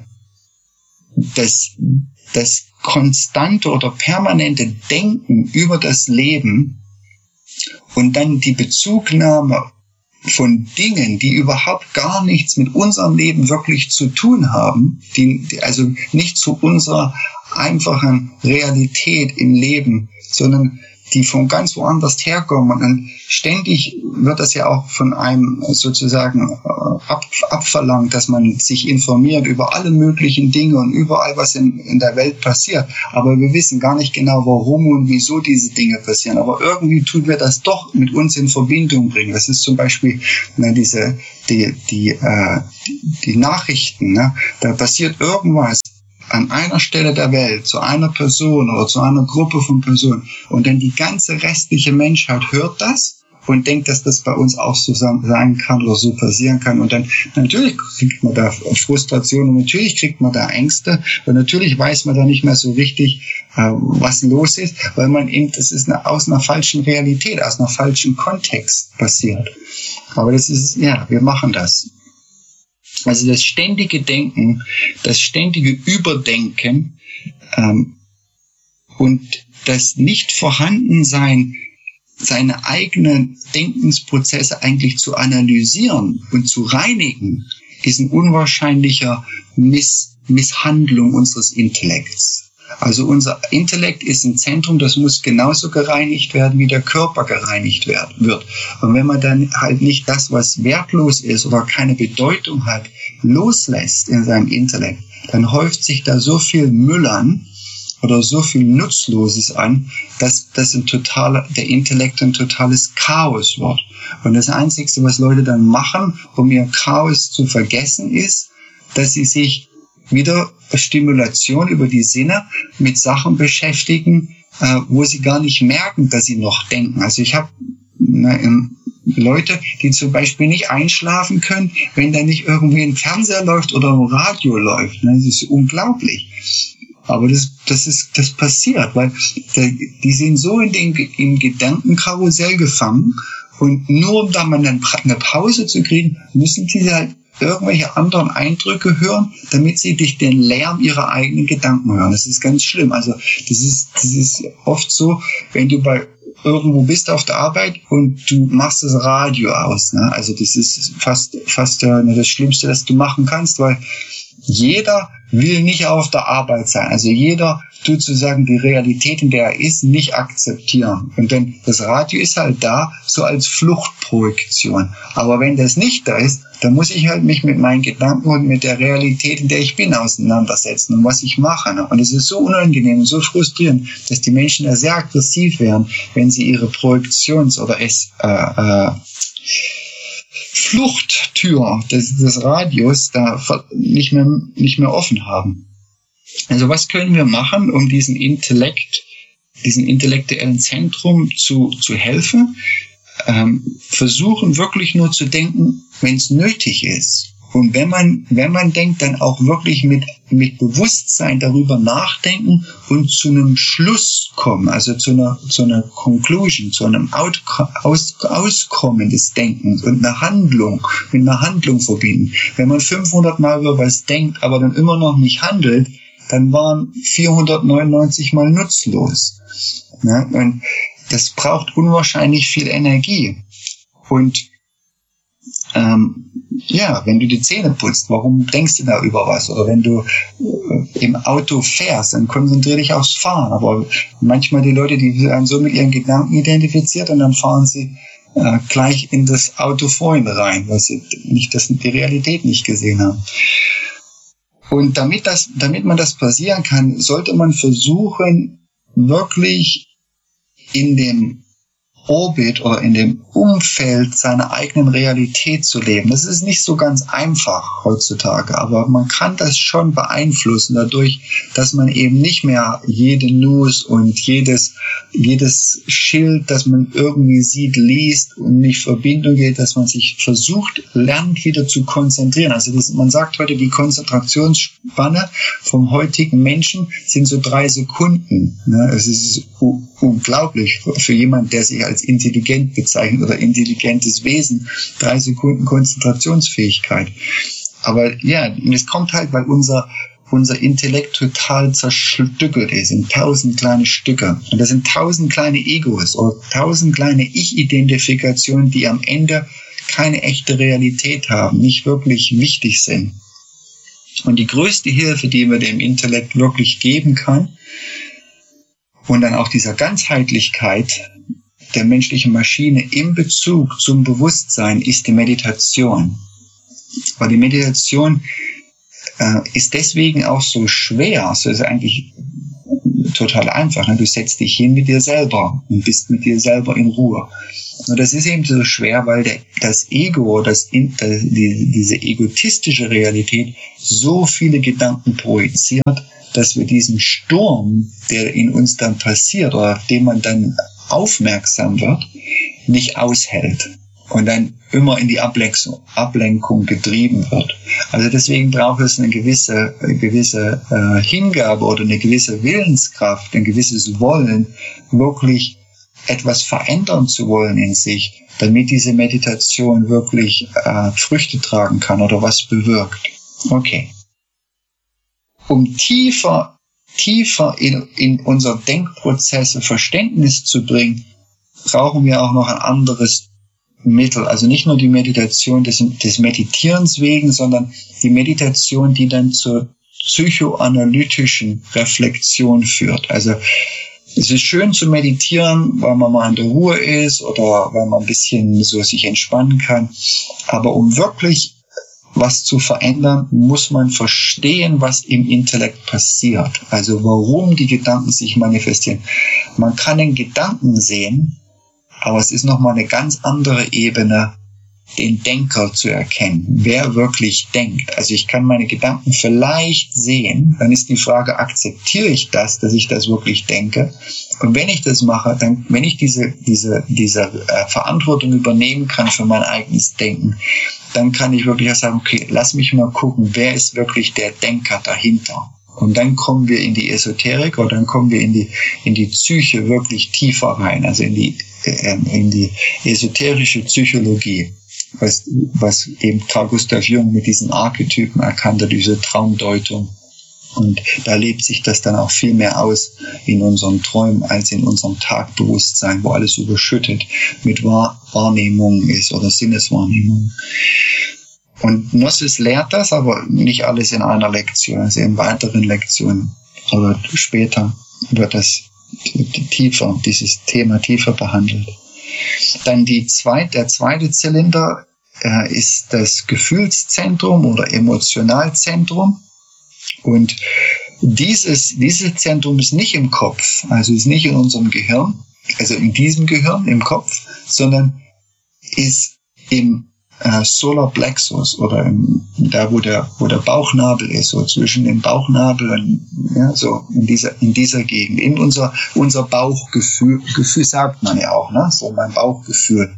das, das konstante oder permanente Denken über das Leben und dann die Bezugnahme von Dingen, die überhaupt gar nichts mit unserem Leben wirklich zu tun haben, die, die also nicht zu unserer einfachen Realität im Leben, sondern die von ganz woanders herkommen. Und dann ständig wird das ja auch von einem sozusagen ab, abverlangt, dass man sich informiert über alle möglichen Dinge und überall, was in, in der Welt passiert. Aber wir wissen gar nicht genau, warum und wieso diese Dinge passieren. Aber irgendwie tun wir das doch mit uns in Verbindung bringen. Das ist zum Beispiel na, diese, die, die, äh, die, die Nachrichten. Ne? Da passiert irgendwas an einer Stelle der Welt, zu einer Person oder zu einer Gruppe von Personen. Und dann die ganze restliche Menschheit hört das und denkt, dass das bei uns auch so sein kann oder so passieren kann. Und dann natürlich kriegt man da Frustration und natürlich kriegt man da Ängste und natürlich weiß man da nicht mehr so richtig, äh, was los ist, weil man eben, das ist eine, aus einer falschen Realität, aus einer falschen Kontext passiert. Aber das ist, ja, wir machen das. Also das ständige Denken, das ständige Überdenken ähm, und das Nicht-Vorhandensein, seine eigenen Denkensprozesse eigentlich zu analysieren und zu reinigen, ist ein unwahrscheinlicher Miss- Misshandlung unseres Intellekts. Also unser Intellekt ist ein Zentrum, das muss genauso gereinigt werden, wie der Körper gereinigt wird. Und wenn man dann halt nicht das, was wertlos ist oder keine Bedeutung hat, loslässt in seinem Intellekt, dann häuft sich da so viel Müll an oder so viel Nutzloses an, dass das ein totaler, der Intellekt ein totales Chaos wird. Und das Einzige, was Leute dann machen, um ihr Chaos zu vergessen, ist, dass sie sich wieder Stimulation über die Sinne mit Sachen beschäftigen, äh, wo sie gar nicht merken, dass sie noch denken. Also ich habe äh, Leute, die zum Beispiel nicht einschlafen können, wenn da nicht irgendwie ein Fernseher läuft oder ein Radio läuft. Ne? Das ist unglaublich. Aber das, das ist, das passiert, weil die sind so in den, im Gedankenkarussell gefangen und nur um da mal eine Pause zu kriegen, müssen die halt irgendwelche anderen Eindrücke hören, damit sie durch den Lärm ihrer eigenen Gedanken hören. Das ist ganz schlimm. Also das ist, das ist oft so, wenn du bei irgendwo bist auf der Arbeit und du machst das Radio aus. Ne? Also das ist fast, fast äh, das Schlimmste, das du machen kannst, weil jeder will nicht auf der Arbeit sein. Also jeder tut sozusagen die Realität, in der er ist, nicht akzeptieren. Und dann das Radio ist halt da, so als Fluchtprojektion. Aber wenn das nicht da ist, dann muss ich halt mich mit meinen Gedanken und mit der Realität, in der ich bin, auseinandersetzen und was ich mache. Und es ist so unangenehm und so frustrierend, dass die Menschen da sehr aggressiv werden, wenn sie ihre Projektions- oder es, äh, äh, Fluchttür des, des Radios da nicht mehr, nicht mehr offen haben. Also was können wir machen, um diesen Intellekt, diesen intellektuellen Zentrum zu, zu helfen? Ähm, versuchen wirklich nur zu denken, wenn es nötig ist. Und wenn man, wenn man denkt, dann auch wirklich mit, mit Bewusstsein darüber nachdenken und zu einem Schluss kommen, also zu einer, zu einer Conclusion, zu einem Out, Aus, Auskommen des Denkens und einer Handlung, mit einer Handlung verbinden. Wenn man fünfhundert Mal über was denkt, aber dann immer noch nicht handelt, dann waren vierhundertneunundneunzig Mal nutzlos. Ja, und das braucht unwahrscheinlich viel Energie. Und ähm, ja, wenn du die Zähne putzt, warum denkst du da über was? Oder wenn du äh, im Auto fährst, dann konzentrier dich aufs Fahren. Aber manchmal die Leute, die werden so mit ihren Gedanken identifiziert und dann fahren sie äh, gleich in das Auto vorhin rein, weil sie nicht das, die Realität nicht gesehen haben. Und damit das, damit man das passieren kann, sollte man versuchen, wirklich in dem Orbit oder in dem Umfeld seiner eigenen Realität zu leben. Das ist nicht so ganz einfach heutzutage, aber man kann das schon beeinflussen dadurch, dass man eben nicht mehr jede News und jedes, jedes Schild, das man irgendwie sieht, liest und nicht in Verbindung geht, dass man sich versucht, lernt wieder zu konzentrieren. Also das, man sagt heute, die Konzentrationsspanne vom heutigen Menschen sind so drei Sekunden. Es ist unglaublich für jemanden, der sich als intelligent bezeichnet oder intelligentes Wesen, drei Sekunden Konzentrationsfähigkeit. Aber ja, es kommt halt, weil unser, unser Intellekt total zerstückelt ist in tausend kleine Stücke. Und das sind tausend kleine Egos oder tausend kleine Ich-Identifikationen, die am Ende keine echte Realität haben, nicht wirklich wichtig sind. Und die größte Hilfe, die man dem Intellekt wirklich geben kann, und dann auch dieser Ganzheitlichkeit der menschlichen Maschine im Bezug zum Bewusstsein, ist die Meditation. Weil die Meditation äh, ist deswegen auch so schwer. Also es ist eigentlich total einfach. Ne? Du setzt dich hin mit dir selber und bist mit dir selber in Ruhe. Und das ist eben so schwer, weil der, das Ego, das, die, diese egotistische Realität so viele Gedanken projiziert, dass wir diesen Sturm, der in uns dann passiert oder auf den man dann aufmerksam wird, nicht aushält und dann immer in die Ablenkung, Ablenkung getrieben wird. Also deswegen braucht es eine gewisse, eine gewisse äh, Hingabe oder eine gewisse Willenskraft, ein gewisses Wollen, wirklich etwas verändern zu wollen in sich, damit diese Meditation wirklich äh, Früchte tragen kann oder was bewirkt. Okay. Um tiefer, tiefer in, in unsere Denkprozesse Verständnis zu bringen, brauchen wir auch noch ein anderes Mittel. Also nicht nur die Meditation des, des Meditierens wegen, sondern die Meditation, die dann zur psychoanalytischen Reflexion führt. Also es ist schön zu meditieren, weil man mal in der Ruhe ist oder weil man ein bisschen so sich entspannen kann. Aber um wirklich was zu verändern, muss man verstehen, was im Intellekt passiert. Also warum die Gedanken sich manifestieren. Man kann den Gedanken sehen, aber es ist nochmal eine ganz andere Ebene, den Denker zu erkennen, wer wirklich denkt. Also ich kann meine Gedanken vielleicht sehen, dann ist die Frage, akzeptiere ich das, dass ich das wirklich denke? Und wenn ich das mache, dann, wenn ich diese, diese, diese äh, Verantwortung übernehmen kann für mein eigenes Denken, dann kann ich wirklich auch sagen, okay, lass mich mal gucken, wer ist wirklich der Denker dahinter? Und dann kommen wir in die Esoterik oder dann kommen wir in die, in die Psyche wirklich tiefer rein, also in die, äh, in die esoterische Psychologie. Was, was eben Carl Gustav Jung mit diesen Archetypen erkannte, diese Traumdeutung. Und da lebt sich das dann auch viel mehr aus in unseren Träumen als in unserem Tagbewusstsein, wo alles überschüttet mit Wahr- Wahrnehmungen ist oder Sinneswahrnehmungen. Und Gnosis lehrt das, aber nicht alles in einer Lektion, also in weiteren Lektionen oder später wird das tiefer, dieses Thema tiefer behandelt. Dann die zweite, der zweite Zylinder äh, ist das Gefühlszentrum oder Emotionalzentrum. Und dieses, dieses Zentrum ist nicht im Kopf, also ist nicht in unserem Gehirn, also in diesem Gehirn, im Kopf, sondern ist im äh, Solar Plexus oder im, da, wo der, wo der Bauchnabel ist, so zwischen dem Bauchnabel und, ja, so in dieser, in dieser Gegend, in unser, unser Bauchgefühl, Gefühl sagt man ja auch, ne, so mein Bauchgefühl.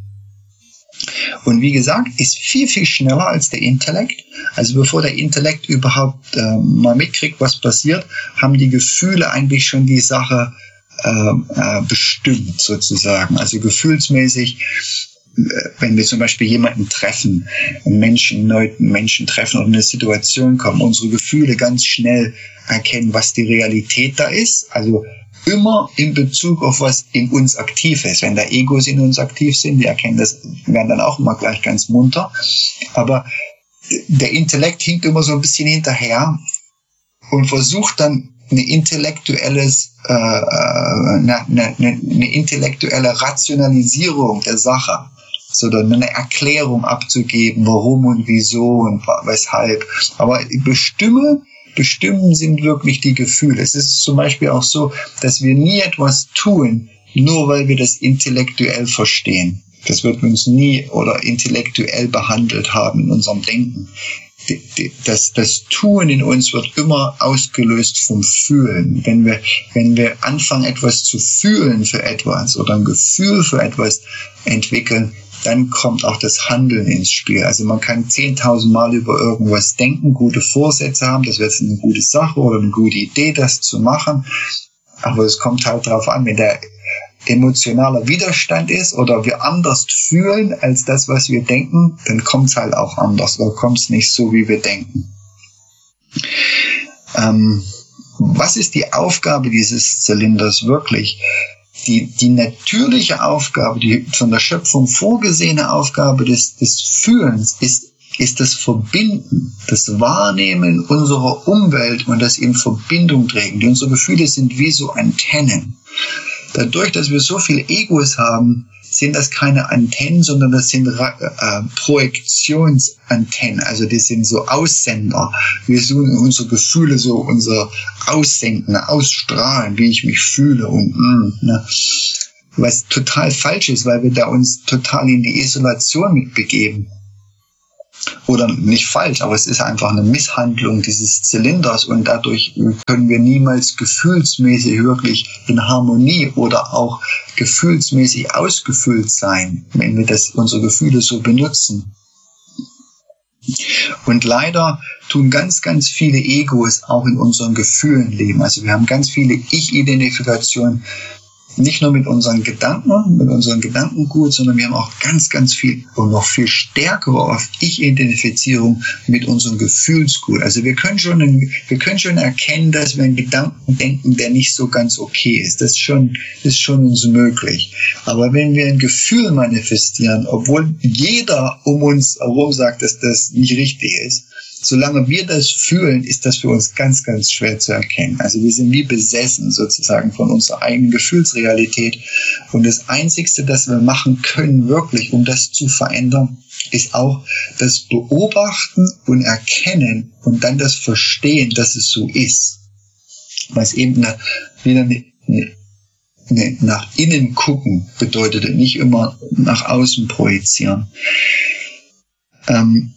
Und wie gesagt, ist viel, viel schneller als der Intellekt. Also bevor der Intellekt überhaupt äh, mal mitkriegt, was passiert, haben die Gefühle eigentlich schon die Sache äh, äh, bestimmt, sozusagen. Also gefühlsmäßig, äh, wenn wir zum Beispiel jemanden treffen, einen Menschen, einen Menschen treffen oder in eine Situation kommen, unsere Gefühle ganz schnell erkennen, was die Realität da ist. Also immer in Bezug auf was in uns aktiv ist. Wenn da Egos in uns aktiv sind, die erkennen das, werden dann auch immer gleich ganz munter. Aber der Intellekt hinkt immer so ein bisschen hinterher und versucht dann eine intellektuelles, äh, eine, eine, eine intellektuelle Rationalisierung der Sache, sondern eine Erklärung abzugeben, warum und wieso und weshalb. Aber bestimme Bestimmen sind wirklich die Gefühle. Es ist zum Beispiel auch so, dass wir nie etwas tun, nur weil wir das intellektuell verstehen. Das wird uns nie oder intellektuell behandelt haben in unserem Denken. Das, das Tun in uns wird immer ausgelöst vom Fühlen. Wenn wir, wenn wir anfangen, etwas zu fühlen für etwas oder ein Gefühl für etwas entwickeln, dann kommt auch das Handeln ins Spiel. Also man kann zehntausend Mal über irgendwas denken, gute Vorsätze haben, das wäre jetzt eine gute Sache oder eine gute Idee, das zu machen. Aber es kommt halt darauf an, wenn der, emotionaler Widerstand ist oder wir anders fühlen als das, was wir denken, dann kommt es halt auch anders oder kommt es nicht so, wie wir denken. Ähm, was ist die Aufgabe dieses Zylinders wirklich? Die, die natürliche Aufgabe, die von der Schöpfung vorgesehene Aufgabe des, des Fühlens ist, ist das Verbinden, das Wahrnehmen unserer Umwelt und das in Verbindung treten. Unsere Gefühle sind wie so Antennen. Dadurch, dass wir so viel Egos haben, sind das keine Antennen, sondern das sind äh, Projektionsantennen. Also das sind so Aussender. Wir suchen unsere Gefühle so, unser Aussenken, Ausstrahlen, wie ich mich fühle und mm, ne. Was total falsch ist, weil wir da uns total in die Isolation mitbegeben. Oder nicht falsch, aber es ist einfach eine Misshandlung dieses Zylinders und dadurch können wir niemals gefühlsmäßig wirklich in Harmonie oder auch gefühlsmäßig ausgefüllt sein, wenn wir das, unsere Gefühle so benutzen. Und leider tun ganz, ganz viele Egos auch in unseren Gefühlen leben. Also wir haben ganz viele Ich-Identifikationen, nicht nur mit unseren Gedanken, mit unseren Gedankengut, sondern wir haben auch ganz, ganz viel und noch viel stärkere oft Ich-Identifizierung mit unserem Gefühlsgut. Also wir können schon, wir können schon erkennen, dass wir einen Gedanken denken, der nicht so ganz okay ist. Das ist schon, ist schon uns möglich. Aber wenn wir ein Gefühl manifestieren, obwohl jeder um uns herum sagt, dass das nicht richtig ist, solange wir das fühlen, ist das für uns ganz, ganz schwer zu erkennen. Also wir sind wie besessen sozusagen von unserer eigenen Gefühlsrealität. Und das Einzigste, das wir machen können, wirklich, um das zu verändern, ist auch das Beobachten und Erkennen und dann das Verstehen, dass es so ist. Was eben eine, wieder eine, eine, nach innen gucken bedeutet, nicht immer nach außen projizieren. Ähm,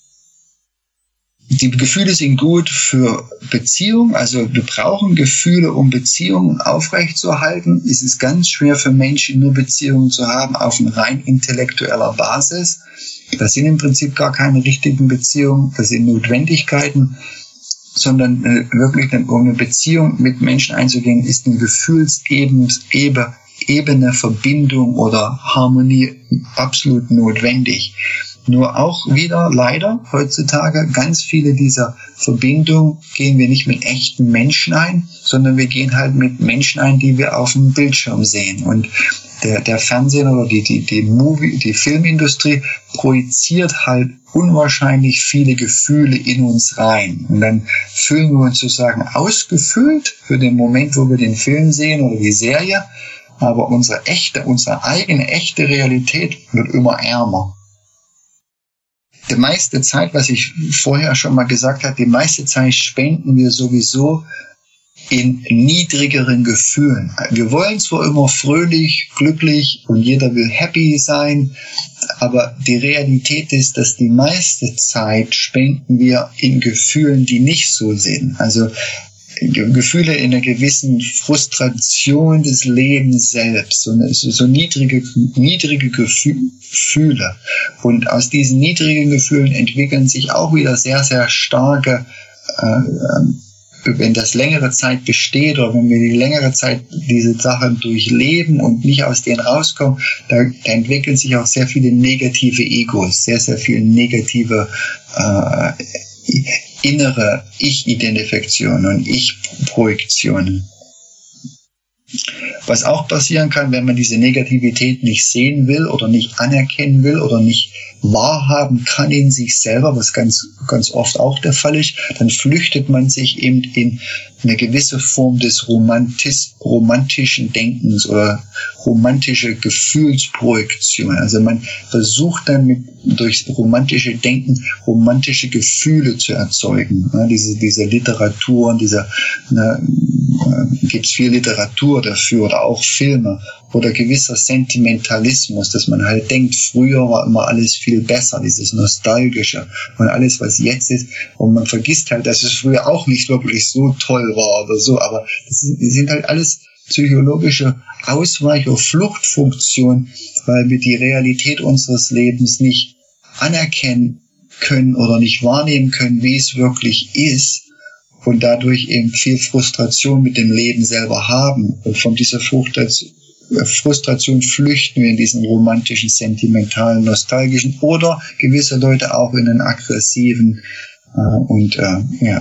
Die Gefühle sind gut für Beziehungen, also wir brauchen Gefühle, um Beziehungen aufrechtzuerhalten. Es ist ganz schwer für Menschen, nur Beziehungen zu haben auf einer rein intellektueller Basis. Das sind im Prinzip gar keine richtigen Beziehungen, das sind Notwendigkeiten, sondern äh, wirklich, um eine Beziehung mit Menschen einzugehen, ist eine Gefühlsebene, Ebene, Verbindung oder Harmonie absolut notwendig. Nur auch wieder leider heutzutage ganz viele dieser Verbindungen gehen wir nicht mit echten Menschen ein, sondern wir gehen halt mit Menschen ein, die wir auf dem Bildschirm sehen. Und der, der Fernsehen oder die, die, die Movie, die Filmindustrie projiziert halt unwahrscheinlich viele Gefühle in uns rein. Und dann fühlen wir uns sozusagen ausgefüllt für den Moment, wo wir den Film sehen oder die Serie. Aber unsere echte, unsere eigene echte Realität wird immer ärmer. Die meiste Zeit, was ich vorher schon mal gesagt habe, die meiste Zeit spenden wir sowieso in niedrigeren Gefühlen. Wir wollen zwar immer fröhlich, glücklich und jeder will happy sein, aber die Realität ist, dass die meiste Zeit spenden wir in Gefühlen, die nicht so sind. Also Gefühle in einer gewissen Frustration des Lebens selbst, so, so niedrige, niedrige Gefühle. Und aus diesen niedrigen Gefühlen entwickeln sich auch wieder sehr, sehr starke, äh, wenn das längere Zeit besteht oder wenn wir die längere Zeit diese Sachen durchleben und nicht aus denen rauskommen, da, da entwickeln sich auch sehr viele negative Egos, sehr, sehr viele negative äh, innere Ich-Identifikationen und Ich-Projektionen. Was auch passieren kann, wenn man diese Negativität nicht sehen will oder nicht anerkennen will oder nicht wahrhaben kann in sich selber, was ganz, ganz oft auch der Fall ist, dann flüchtet man sich eben in eine gewisse Form des Romantis, romantischen Denkens oder romantische Gefühlsprojektion. Also man versucht dann mit, durch romantische Denken romantische Gefühle zu erzeugen. Ja, diese, diese Literatur, diese, ne, äh, gibt es viel Literatur dafür oder auch Filme oder gewisser Sentimentalismus, dass man halt denkt, früher war immer alles viel besser, dieses Nostalgische und alles, was jetzt ist. Und man vergisst halt, dass es früher auch nicht wirklich so toll war oder so, aber das sind halt alles psychologische Ausweich- oder Fluchtfunktionen, weil wir die Realität unseres Lebens nicht anerkennen können oder nicht wahrnehmen können, wie es wirklich ist und dadurch eben viel Frustration mit dem Leben selber haben und von dieser Frustration flüchten wir in diesen romantischen, sentimentalen, nostalgischen oder gewisse Leute auch in einen aggressiven äh, und äh, ja,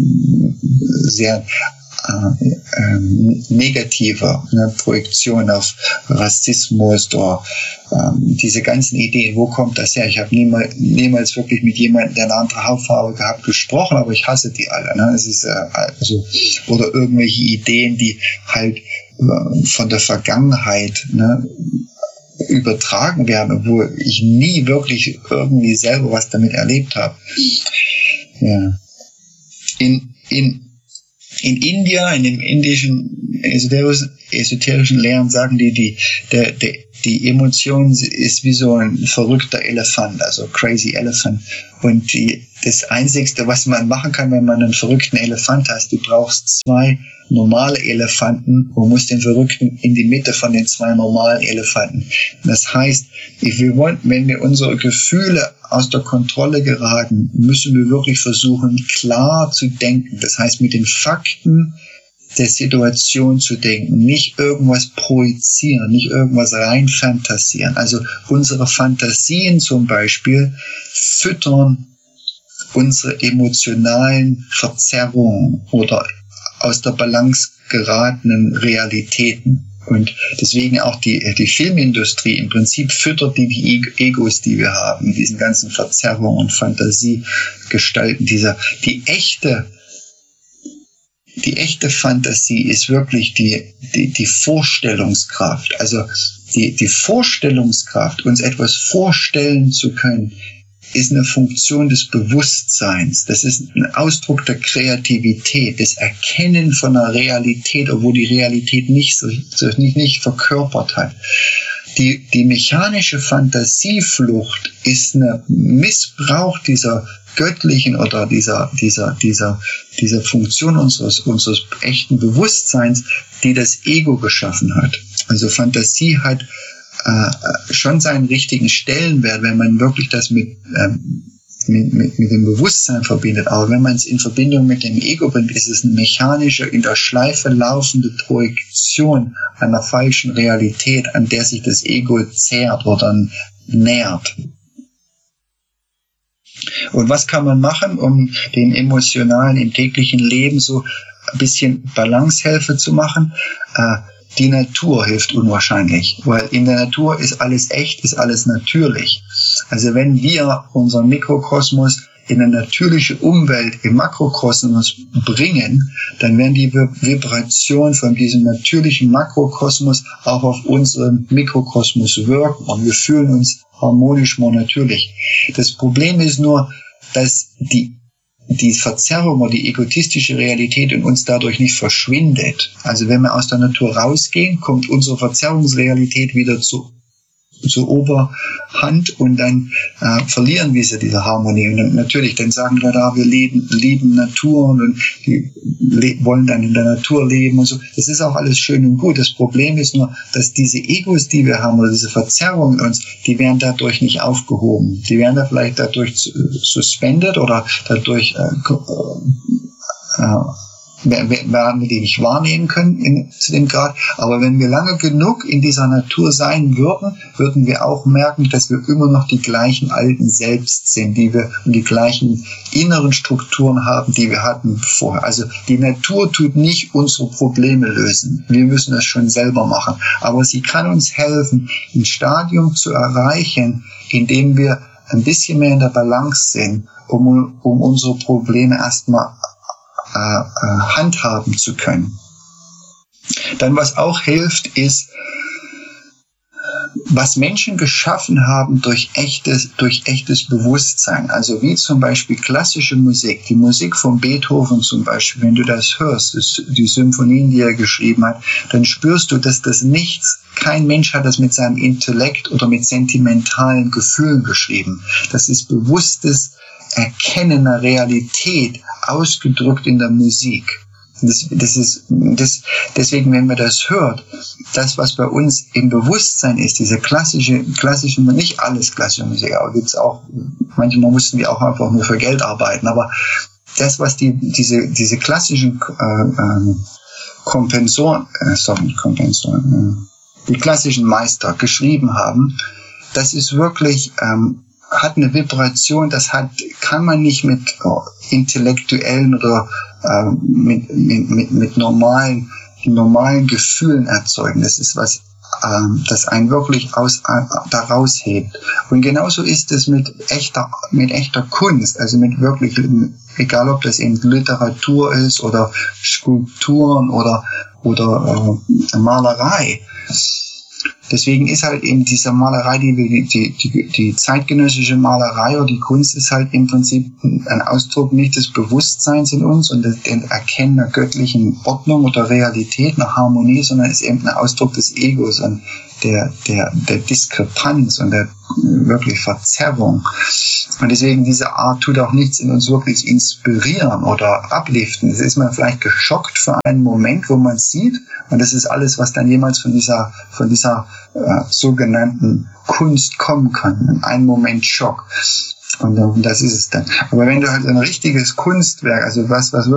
sehr äh, äh, negative ne, Projektion auf Rassismus oder äh, diese ganzen Ideen. Wo kommt das her? Ich habe niemals, niemals wirklich mit jemandem, der eine andere Hautfarbe gehabt, gesprochen, aber ich hasse die alle. Ne? Es ist, äh, also, oder irgendwelche Ideen, die halt äh, von der Vergangenheit ne, übertragen werden, obwohl ich nie wirklich irgendwie selber was damit erlebt habe. Ja. In, in In India, in dem indischen esoterischen, esoterischen Lehren sagen die, die, der, der, die Emotion ist wie so ein verrückter Elefant, also crazy elephant. Und die, das Einzigste, was man machen kann, wenn man einen verrückten Elefant hat, du brauchst zwei normale Elefanten und musst den Verrückten in die Mitte von den zwei normalen Elefanten. Das heißt, wir wollen, wenn wir unsere Gefühle aus der Kontrolle geraten, müssen wir wirklich versuchen, klar zu denken. Das heißt, mit den Fakten der Situation zu denken, nicht irgendwas projizieren, nicht irgendwas reinfantasieren. Also unsere Fantasien zum Beispiel füttern unsere emotionalen Verzerrungen oder aus der Balance geratenen Realitäten. Und deswegen auch die, die Filmindustrie im Prinzip füttert die, die Egos, die wir haben, mit diesen ganzen Verzerrungen und Fantasiegestalten dieser. Die echte, die echte Fantasie ist wirklich die, die, die Vorstellungskraft. Also die, die Vorstellungskraft, uns etwas vorstellen zu können, ist eine Funktion des Bewusstseins. Das ist ein Ausdruck der Kreativität, des Erkennen von einer Realität, obwohl die Realität nicht, so, nicht, nicht verkörpert hat. Die, die mechanische Fantasieflucht ist ein Missbrauch dieser göttlichen oder dieser, dieser, dieser, dieser Funktion unseres, unseres echten Bewusstseins, die das Ego geschaffen hat. Also Fantasie hat äh, schon seinen richtigen Stellenwert, wenn man wirklich das mit, ähm, mit, mit, mit dem Bewusstsein verbindet. Aber wenn man es in Verbindung mit dem Ego bringt, ist es eine mechanische, in der Schleife laufende Projektion einer falschen Realität, an der sich das Ego zehrt oder nährt. Und was kann man machen, um den emotionalen, im täglichen Leben so ein bisschen Balancehilfe zu machen? Äh, die Natur hilft unwahrscheinlich, weil in der Natur ist alles echt, ist alles natürlich. Also wenn wir unseren Mikrokosmos in eine natürliche Umwelt im Makrokosmos bringen, dann werden die Vibrationen von diesem natürlichen Makrokosmos auch auf unseren Mikrokosmos wirken und wir fühlen uns harmonisch, more natürlich. Das Problem ist nur, dass die die Verzerrung oder die egotistische Realität in uns dadurch nicht verschwindet. Also wenn wir aus der Natur rausgehen, kommt unsere Verzerrungsrealität wieder zu zur Oberhand und dann äh, verlieren wir sie, diese Harmonie. Und dann, natürlich, dann sagen wir da, wir leben, lieben Natur und die le- wollen dann in der Natur leben und so. Das ist auch alles schön und gut. Das Problem ist nur, dass diese Egos, die wir haben, oder diese Verzerrungen in uns, die werden dadurch nicht aufgehoben. Die werden da vielleicht dadurch suspendet oder dadurch äh, äh, werden wir die nicht wahrnehmen können in, zu dem Grad. Aber wenn wir lange genug in dieser Natur sein würden, würden wir auch merken, dass wir immer noch die gleichen alten Selbst sind, die wir und die gleichen inneren Strukturen haben, die wir hatten vorher. Also die Natur tut nicht unsere Probleme lösen. Wir müssen das schon selber machen. Aber sie kann uns helfen, ein Stadium zu erreichen, in dem wir ein bisschen mehr in der Balance sind, um, um unsere Probleme erstmal Äh, äh, handhaben zu können. Dann was auch hilft, ist, was Menschen geschaffen haben durch echtes, durch echtes Bewusstsein. Also wie zum Beispiel klassische Musik, die Musik von Beethoven zum Beispiel, wenn du das hörst, das, die Symphonien, die er geschrieben hat, dann spürst du, dass das nichts, kein Mensch hat das mit seinem Intellekt oder mit sentimentalen Gefühlen geschrieben. Das ist bewusstes Erkennen der Realität, ausgedrückt in der Musik. Das, das ist, das, deswegen, wenn man das hört, das, was bei uns im Bewusstsein ist, diese klassische, klassische, nicht alles klassische Musik, aber gibt's auch, manchmal mussten die auch einfach nur für Geld arbeiten, aber das, was die, diese, diese klassischen, äh, äh, Kompensoren, äh, sorry, Kompensoren, äh, die klassischen Meister geschrieben haben, das ist wirklich, ähm, hat eine Vibration, das hat, kann man nicht mit oh, intellektuellen oder äh, mit, mit, mit, mit normalen, normalen Gefühlen erzeugen. Das ist was, ähm, das einen wirklich aus, äh, daraus hebt. Und genauso ist es mit echter, mit echter Kunst, also mit wirklich, egal ob das eben Literatur ist oder Skulpturen oder, oder äh, Malerei. Deswegen ist halt eben diese Malerei, die, die, die, die zeitgenössische Malerei oder die Kunst ist halt im Prinzip ein Ausdruck nicht des Bewusstseins in uns und des Erkennen der göttlichen Ordnung oder Realität, einer Harmonie, sondern ist eben ein Ausdruck des Egos und der, der, der Diskrepanz und der wirklich Verzerrung. Und deswegen diese Art tut auch nichts in uns wirklich inspirieren oder upliften. Es ist man vielleicht geschockt für einen Moment, wo man es sieht. Und das ist alles, was dann jemals von dieser, von dieser äh, sogenannten Kunst kommen kann. In einem Moment Schock. Und, und das ist es dann. Aber wenn du halt ein richtiges Kunstwerk, also was, was